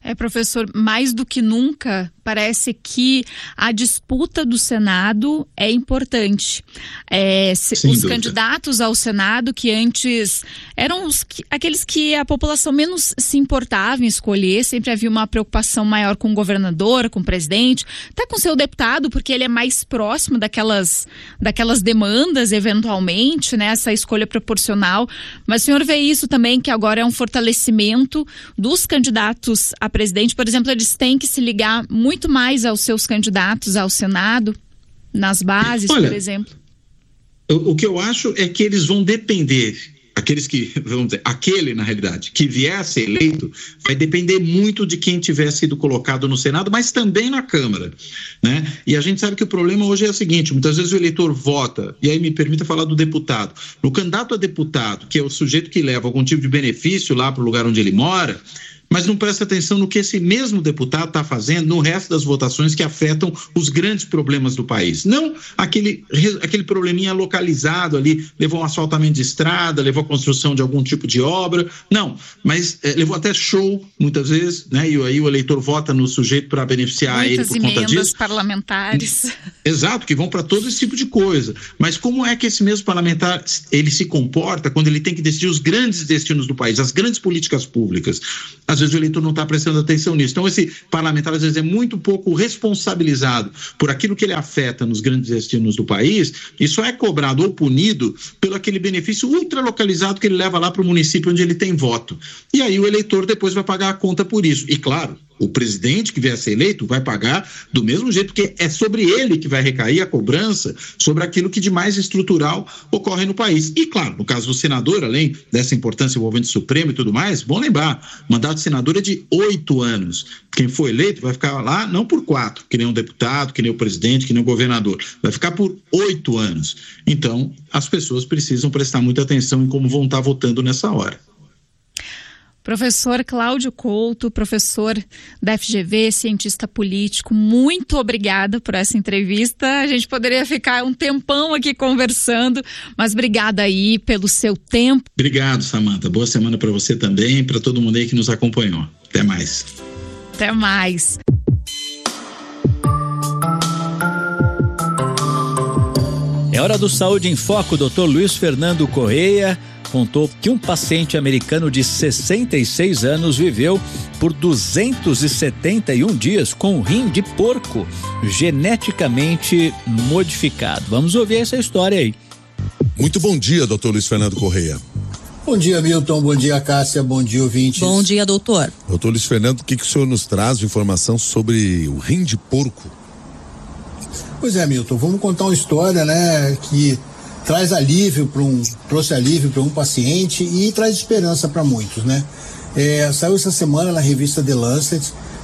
Professor, mais do que nunca, parece que a disputa do Senado é importante. Os candidatos ao Senado, que antes eram aqueles que a população menos se importava em escolher, sempre havia uma preocupação maior com o governador, com o presidente, até com o seu deputado, porque ele é mais próximo daquelas demandas, eventualmente, né, essa escolha proporcional. Mas o senhor vê isso também, que agora é um fortalecimento dos candidatos a presidente? Por exemplo, eles têm que se ligar muito mais aos seus candidatos ao Senado, nas bases, por exemplo? O que eu acho é que eles vão depender, aquele, na realidade, que vier a ser eleito, vai depender muito de quem tiver sido colocado no Senado, mas também na Câmara, né? E a gente sabe que o problema hoje é o seguinte: muitas vezes o eleitor vota, e aí me permita falar do deputado. No candidato a deputado, que é o sujeito que leva algum tipo de benefício lá para o lugar onde ele mora, mas não presta atenção no que esse mesmo deputado está fazendo no resto das votações que afetam os grandes problemas do país. Não aquele probleminha localizado ali, levou um asfaltamento de estrada, levou a construção de algum tipo de obra, não, mas levou até show, muitas vezes, né? E aí o eleitor vota no sujeito para beneficiar ele por conta disso. Muitas emendas parlamentares. Exato, que vão para todo esse tipo de coisa. Mas como é que esse mesmo parlamentar, ele se comporta quando ele tem que decidir os grandes destinos do país, as grandes políticas públicas? Às vezes o eleitor não está prestando atenção nisso. Então esse parlamentar às vezes é muito pouco responsabilizado por aquilo que ele afeta nos grandes destinos do país, e só é cobrado ou punido pelo aquele benefício ultralocalizado que ele leva lá para o município onde ele tem voto. E aí o eleitor depois vai pagar a conta por isso. E claro, o presidente que vier a ser eleito vai pagar do mesmo jeito, porque é sobre ele que vai recair a cobrança sobre aquilo que de mais estrutural ocorre no país. E claro, no caso do senador, além dessa importância envolvendo o Supremo e tudo mais, bom lembrar, o mandato de senador é de 8 anos. Quem for eleito vai ficar lá não por 4, que nem um deputado, que nem o presidente, que nem o governador. Vai ficar por 8 anos. Então, as pessoas precisam prestar muita atenção em como vão estar votando nessa hora. Professor Cláudio Couto, professor da FGV, cientista político, muito obrigada por essa entrevista. A gente poderia ficar um tempão aqui conversando, mas obrigada aí pelo seu tempo. Obrigado, Samanta. Boa semana para você também e para todo mundo aí que nos acompanhou. Até mais. Até mais. É hora do Saúde em Foco. Dr. Luiz Fernando Correia contou que um paciente americano de 66 anos viveu por 271 dias com um rim de porco geneticamente modificado. Vamos ouvir essa história aí. Muito bom dia, doutor Luiz Fernando Correia. Bom dia, Milton. Bom dia, Cássia. Bom dia, ouvintes. Bom dia, doutor. Doutor Luiz Fernando, o que o senhor nos traz de informação sobre o rim de porco? Pois é, Milton, vamos contar uma história, né, que trouxe alívio para um paciente e traz esperança para muitos, né? Saiu essa semana na revista The Lancet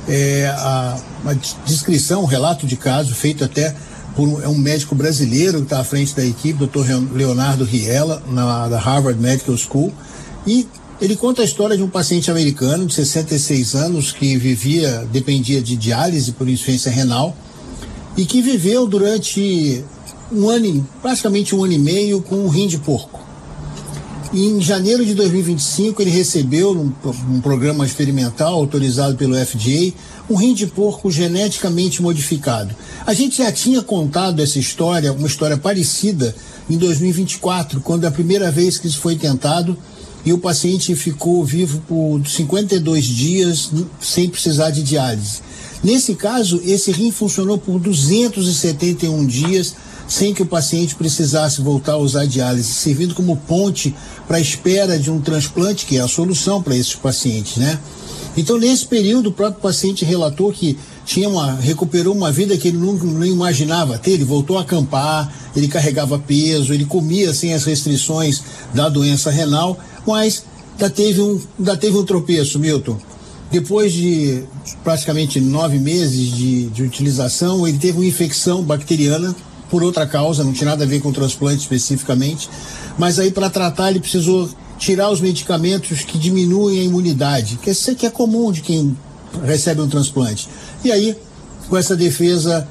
uma descrição, um relato de caso feito até por um médico brasileiro que está à frente da equipe, Dr. Leonardo Riella, da Harvard Medical School, e ele conta a história de um paciente americano de 66 anos que dependia de diálise por insuficiência renal e que viveu durante praticamente um ano e meio com um rim de porco. E em janeiro de 2025 ele recebeu num programa experimental autorizado pelo FDA um rim de porco geneticamente modificado. A gente já tinha contado essa história, uma história parecida, em 2024, quando a primeira vez que isso foi tentado e o paciente ficou vivo por 52 dias sem precisar de diálise. Nesse caso, esse rim funcionou por 271 dias sem que o paciente precisasse voltar a usar diálise, servindo como ponte para a espera de um transplante, que é a solução para esses pacientes, né? Então, nesse período, o próprio paciente relatou que recuperou uma vida que ele não imaginava ter. Ele voltou a acampar, ele carregava peso, ele comia sem as restrições da doença renal, mas ainda teve um tropeço, Milton. Depois de praticamente 9 meses de utilização, ele teve uma infecção bacteriana por outra causa, não tinha nada a ver com o transplante especificamente, mas aí para tratar ele precisou tirar os medicamentos que diminuem a imunidade, que é comum de quem recebe um transplante. E aí, com essa defesa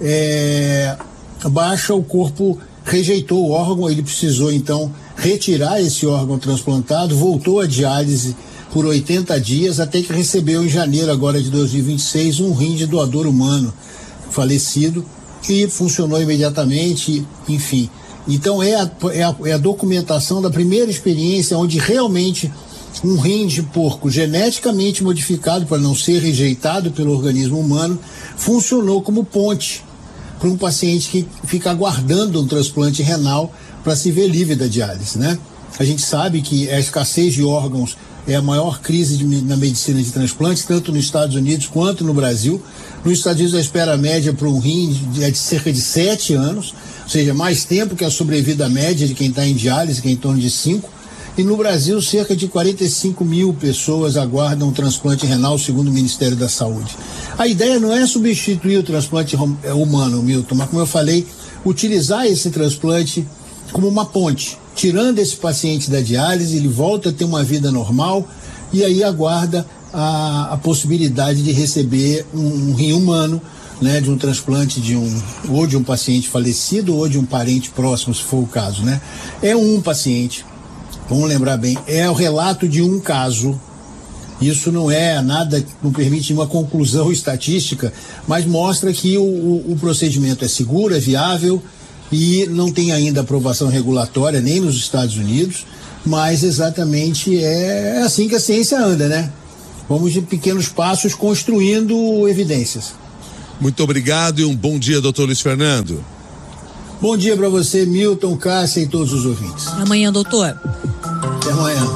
baixa, o corpo rejeitou o órgão, ele precisou então retirar esse órgão transplantado, voltou à diálise por 80 dias, até que recebeu em janeiro agora de 2026 um rim de doador humano falecido e funcionou imediatamente, enfim. Então é a documentação da primeira experiência onde realmente um rim de porco geneticamente modificado para não ser rejeitado pelo organismo humano funcionou como ponte para um paciente que fica aguardando um transplante renal para se ver livre da diálise, né? A gente sabe que a escassez de órgãos é a maior crise na medicina de transplantes, tanto nos Estados Unidos quanto no Brasil. Nos Estados Unidos a espera média para um rim é de cerca de 7 anos, ou seja, mais tempo que a sobrevida média de quem está em diálise, que é em torno de 5. E no Brasil, cerca de 45 mil pessoas aguardam um transplante renal, segundo o Ministério da Saúde. A ideia não é substituir o transplante humano, Milton, mas, como eu falei, utilizar esse transplante como uma ponte. Tirando esse paciente da diálise, ele volta a ter uma vida normal e aí aguarda a possibilidade de receber um rim humano, né, de um transplante ou de um paciente falecido ou de um parente próximo, se for o caso, né? É um paciente. Vamos lembrar bem, é o relato de um caso. Isso não é nada, não permite uma conclusão estatística, mas mostra que o procedimento é seguro, é viável e não tem ainda aprovação regulatória nem nos Estados Unidos, mas exatamente é assim que a ciência anda, né? Vamos de pequenos passos construindo evidências. Muito obrigado e um bom dia, doutor Luiz Fernando. Bom dia para você, Milton, Cássia e todos os ouvintes. Amanhã, doutor. Até amanhã.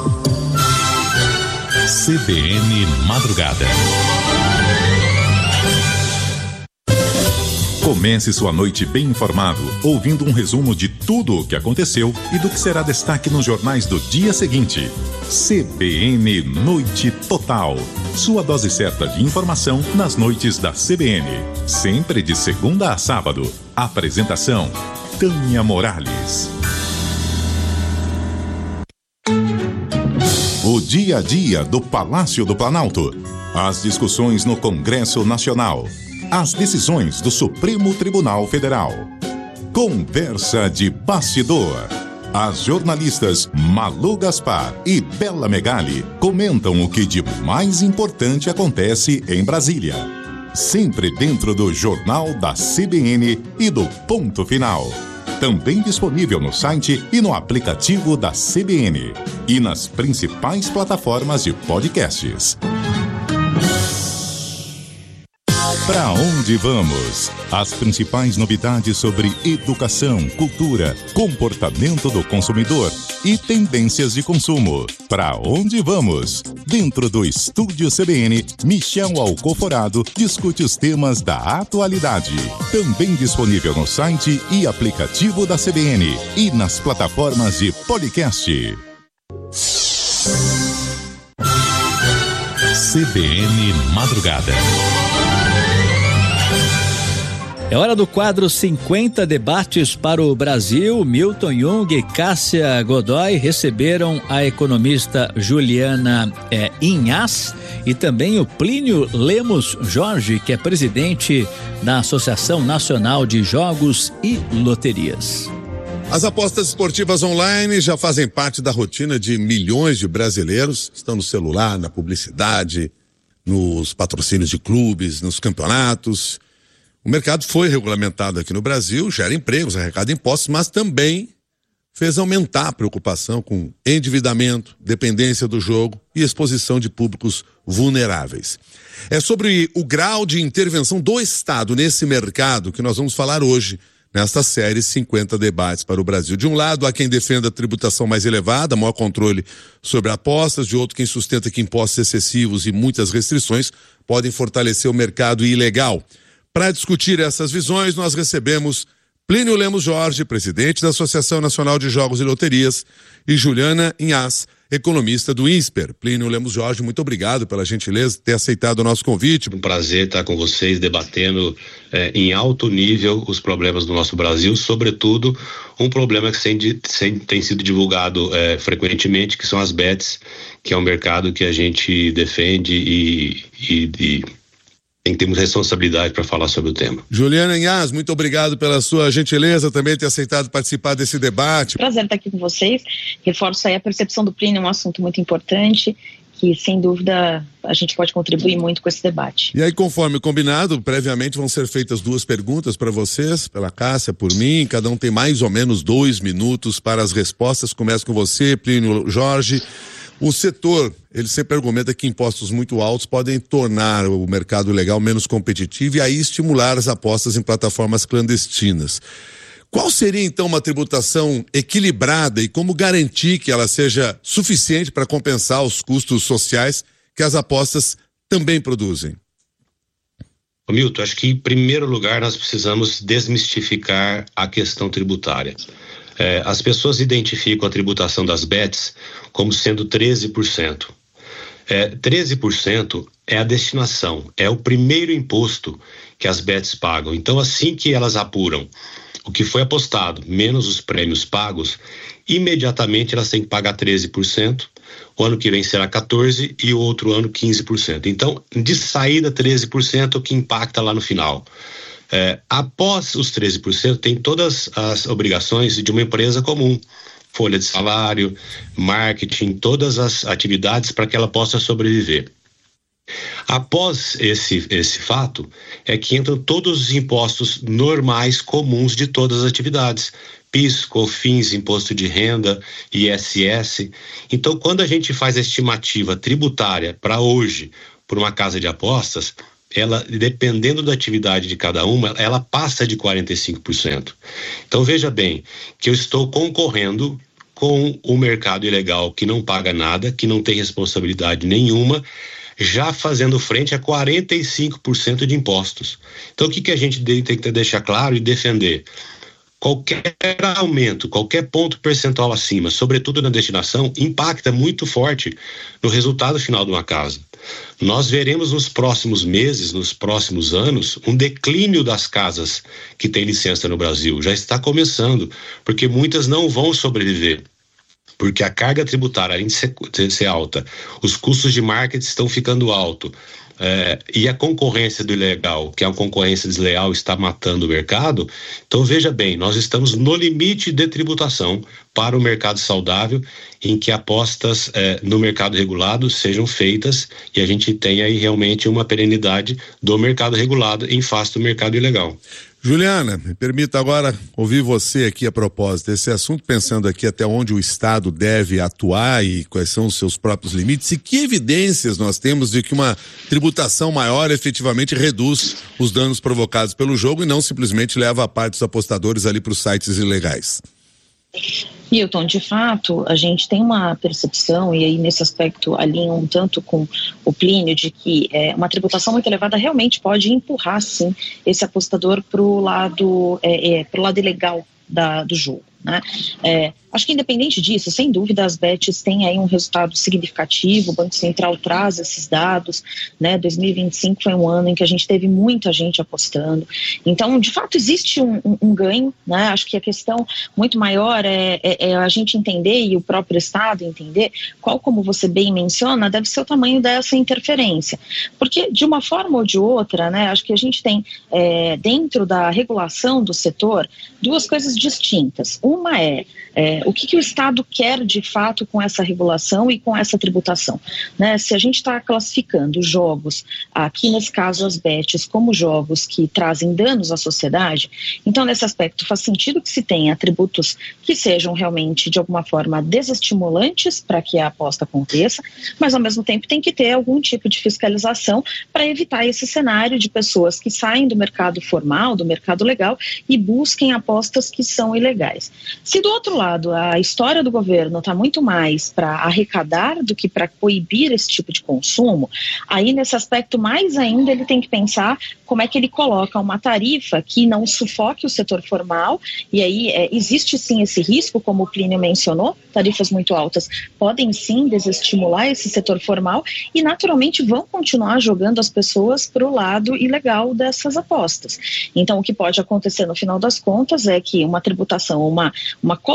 CBN Madrugada. Comece sua noite bem informado, ouvindo um resumo de tudo o que aconteceu e do que será destaque nos jornais do dia seguinte. CBN Noite Total. Sua dose certa de informação nas noites da CBN. Sempre de segunda a sábado. Apresentação: Tânia Morales. O dia a dia do Palácio do Planalto. As discussões no Congresso Nacional. As decisões do Supremo Tribunal Federal. Conversa de bastidor. As jornalistas Malu Gaspar e Bela Megali comentam o que de mais importante acontece em Brasília. Sempre dentro do Jornal da CBN e do Ponto Final. Também disponível no site e no aplicativo da CBN. E nas principais plataformas de podcasts. Pra onde vamos? As principais novidades sobre educação, cultura, comportamento do consumidor e tendências de consumo. Pra onde vamos? Dentro do Estúdio CBN, Michel Alcoforado discute os temas da atualidade. Também disponível no site e aplicativo da CBN e nas plataformas de podcast. CBN Madrugada. É hora do quadro 50 debates para o Brasil. Milton Jung e Cássia Godoy receberam a economista Juliana Inhas e também o Plínio Lemos Jorge, que é presidente da Associação Nacional de Jogos e Loterias. As apostas esportivas online já fazem parte da rotina de milhões de brasileiros. Estão no celular, na publicidade, nos patrocínios de clubes, nos campeonatos. O mercado foi regulamentado aqui no Brasil, gera empregos, arrecada impostos, mas também fez aumentar a preocupação com endividamento, dependência do jogo e exposição de públicos vulneráveis. É sobre o grau de intervenção do Estado nesse mercado que nós vamos falar hoje, nesta série 50 debates para o Brasil. De um lado, há quem defenda a tributação mais elevada, maior controle sobre apostas, de outro, quem sustenta que impostos excessivos e muitas restrições podem fortalecer o mercado ilegal. Para discutir essas visões, nós recebemos Plínio Lemos Jorge, presidente da Associação Nacional de Jogos e Loterias, e Juliana Inhas, economista do INSPER. Plínio Lemos Jorge, muito obrigado pela gentileza de ter aceitado o nosso convite. Um prazer estar com vocês debatendo em alto nível os problemas do nosso Brasil, sobretudo um problema que tem sido divulgado frequentemente, que são as bets, que é um mercado que a gente defende e tem que ter muita responsabilidade para falar sobre o tema. Juliana Inhas, muito obrigado pela sua gentileza, também ter aceitado participar desse debate. Prazer estar aqui com vocês. Reforço aí a percepção do Plínio, é um assunto muito importante, que, sem dúvida, a gente pode contribuir muito com esse debate. E aí, conforme combinado, previamente vão ser feitas 2 perguntas para vocês, pela Cássia, por mim. Cada um tem mais ou menos 2 minutos para as respostas. Começo com você, Plínio Jorge. O setor, ele sempre argumenta que impostos muito altos podem tornar o mercado legal menos competitivo e aí estimular as apostas em plataformas clandestinas. Qual seria, então, uma tributação equilibrada e como garantir que ela seja suficiente para compensar os custos sociais que as apostas também produzem? Milton, acho que, em primeiro lugar, nós precisamos desmistificar a questão tributária. As pessoas identificam a tributação das bets como sendo 13%. 13% é a destinação, é o primeiro imposto que as bets pagam. Então, assim que elas apuram o que foi apostado, menos os prêmios pagos, imediatamente elas têm que pagar 13%, o ano que vem será 14% e o outro ano 15%. Então, de saída, 13% é o que impacta lá no final. Após os 13%, tem todas as obrigações de uma empresa comum, folha de salário, marketing, todas as atividades para que ela possa sobreviver. Após esse fato, é que entram todos os impostos normais, comuns de todas as atividades. PIS, COFINS, Imposto de Renda, ISS. Então, quando a gente faz a estimativa tributária para hoje, por uma casa de apostas, ela, dependendo da atividade de cada uma, ela passa de 45%. Então, veja bem, que eu estou concorrendo com o mercado ilegal que não paga nada, que não tem responsabilidade nenhuma, já fazendo frente a 45% de impostos. Então, o que a gente tem que deixar claro e defender? Qualquer aumento, qualquer ponto percentual acima, sobretudo na destinação, impacta muito forte no resultado final de uma casa. Nós veremos nos próximos meses, nos próximos anos, um declínio das casas que têm licença no Brasil. Já está começando, porque muitas não vão sobreviver. Porque a carga tributária, além de ser alta, os custos de marketing estão ficando altos. E a concorrência do ilegal, que é uma concorrência desleal, está matando o mercado. Então, veja bem, nós estamos no limite de tributação para o mercado saudável, em que apostas no mercado regulado sejam feitas e a gente tenha aí realmente uma perenidade do mercado regulado em face do mercado ilegal. Juliana, me permita agora ouvir você aqui a propósito desse assunto, pensando aqui até onde o Estado deve atuar e quais são os seus próprios limites e que evidências nós temos de que uma tributação maior efetivamente reduz os danos provocados pelo jogo e não simplesmente leva a parte dos apostadores ali para os sites ilegais. Milton, de fato, a gente tem uma percepção, e aí nesse aspecto alinho um tanto com o Plínio, de que uma tributação muito elevada realmente pode empurrar, sim, esse apostador para o lado ilegal do jogo. Né? Acho que independente disso, sem dúvida as bets têm aí um resultado significativo, o Banco Central traz esses dados, né? 2025 foi um ano em que a gente teve muita gente apostando, então de fato existe um ganho, né? Acho que a questão muito maior é a gente entender e o próprio Estado entender qual, como você bem menciona, deve ser o tamanho dessa interferência, porque de uma forma ou de outra, né? Acho que a gente tem dentro da regulação do setor duas coisas distintas. Uma o que o Estado quer de fato com essa regulação e com essa tributação, né? Se a gente está classificando jogos, aqui nesse caso as bets, como jogos que trazem danos à sociedade, então nesse aspecto faz sentido que se tenha tributos que sejam realmente de alguma forma desestimulantes para que a aposta aconteça, mas ao mesmo tempo tem que ter algum tipo de fiscalização para evitar esse cenário de pessoas que saem do mercado formal, do mercado legal e busquem apostas que são ilegais. Se do outro lado a história do governo está muito mais para arrecadar do que para coibir esse tipo de consumo, aí nesse aspecto mais ainda ele tem que pensar como é que ele coloca uma tarifa que não sufoque o setor formal, e aí existe sim esse risco, como o Plínio mencionou, tarifas muito altas podem sim desestimular esse setor formal e naturalmente vão continuar jogando as pessoas para o lado ilegal dessas apostas. Então o que pode acontecer no final das contas é que uma tributação, uma colocação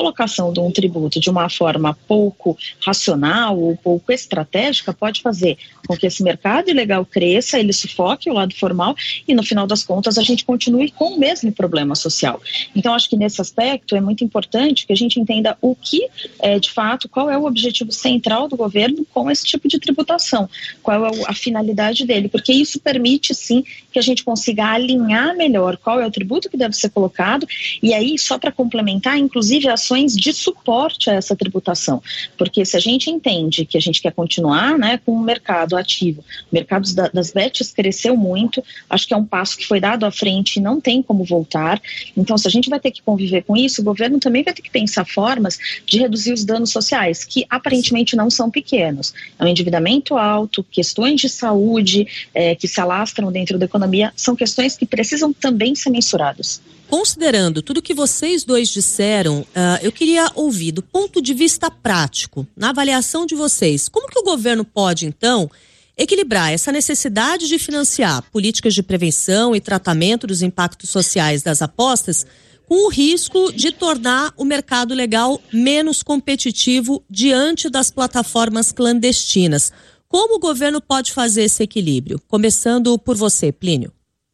tributação de um tributo de uma forma pouco racional ou pouco estratégica pode fazer com que esse mercado ilegal cresça, ele sufoque o lado formal e no final das contas a gente continue com o mesmo problema social. Então acho que nesse aspecto é muito importante que a gente entenda o que de fato, qual é o objetivo central do governo com esse tipo de tributação, qual é a finalidade dele, porque isso permite sim que a gente consiga alinhar melhor qual é o tributo que deve ser colocado e aí só para complementar, inclusive ações de suporte a essa tributação, porque se a gente entende que a gente quer continuar, né, com o mercado ativo, o mercado das bets cresceu muito, acho que é um passo que foi dado à frente e não tem como voltar, então se a gente vai ter que conviver com isso, o governo também vai ter que pensar formas de reduzir os danos sociais, que aparentemente não são pequenos, é um endividamento alto, questões de saúde que se alastram dentro da economia, são questões que precisam também ser mensuradas. Considerando tudo que vocês dois disseram, eu queria ouvir do ponto de vista prático, na avaliação de vocês, como que o governo pode, então, equilibrar essa necessidade de financiar políticas de prevenção e tratamento dos impactos sociais das apostas com o risco de tornar o mercado legal menos competitivo diante das plataformas clandestinas? Como o governo pode fazer esse equilíbrio? Começando por você, Plínio.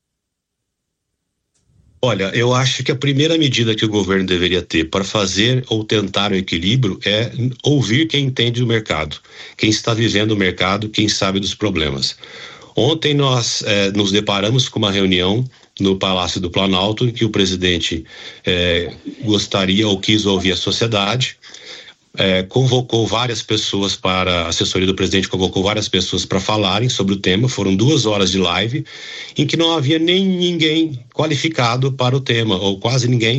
Olha, eu acho que a primeira medida que o governo deveria ter para fazer ou tentar o equilíbrio é ouvir quem entende o mercado, quem está vivendo o mercado, quem sabe dos problemas. Ontem nós nos deparamos com uma reunião no Palácio do Planalto em que o presidente gostaria ou quis ouvir a sociedade, convocou várias pessoas a assessoria do presidente convocou várias pessoas para falarem sobre o tema, foram 2 horas de live em que não havia nem ninguém qualificado para o tema, ou quase ninguém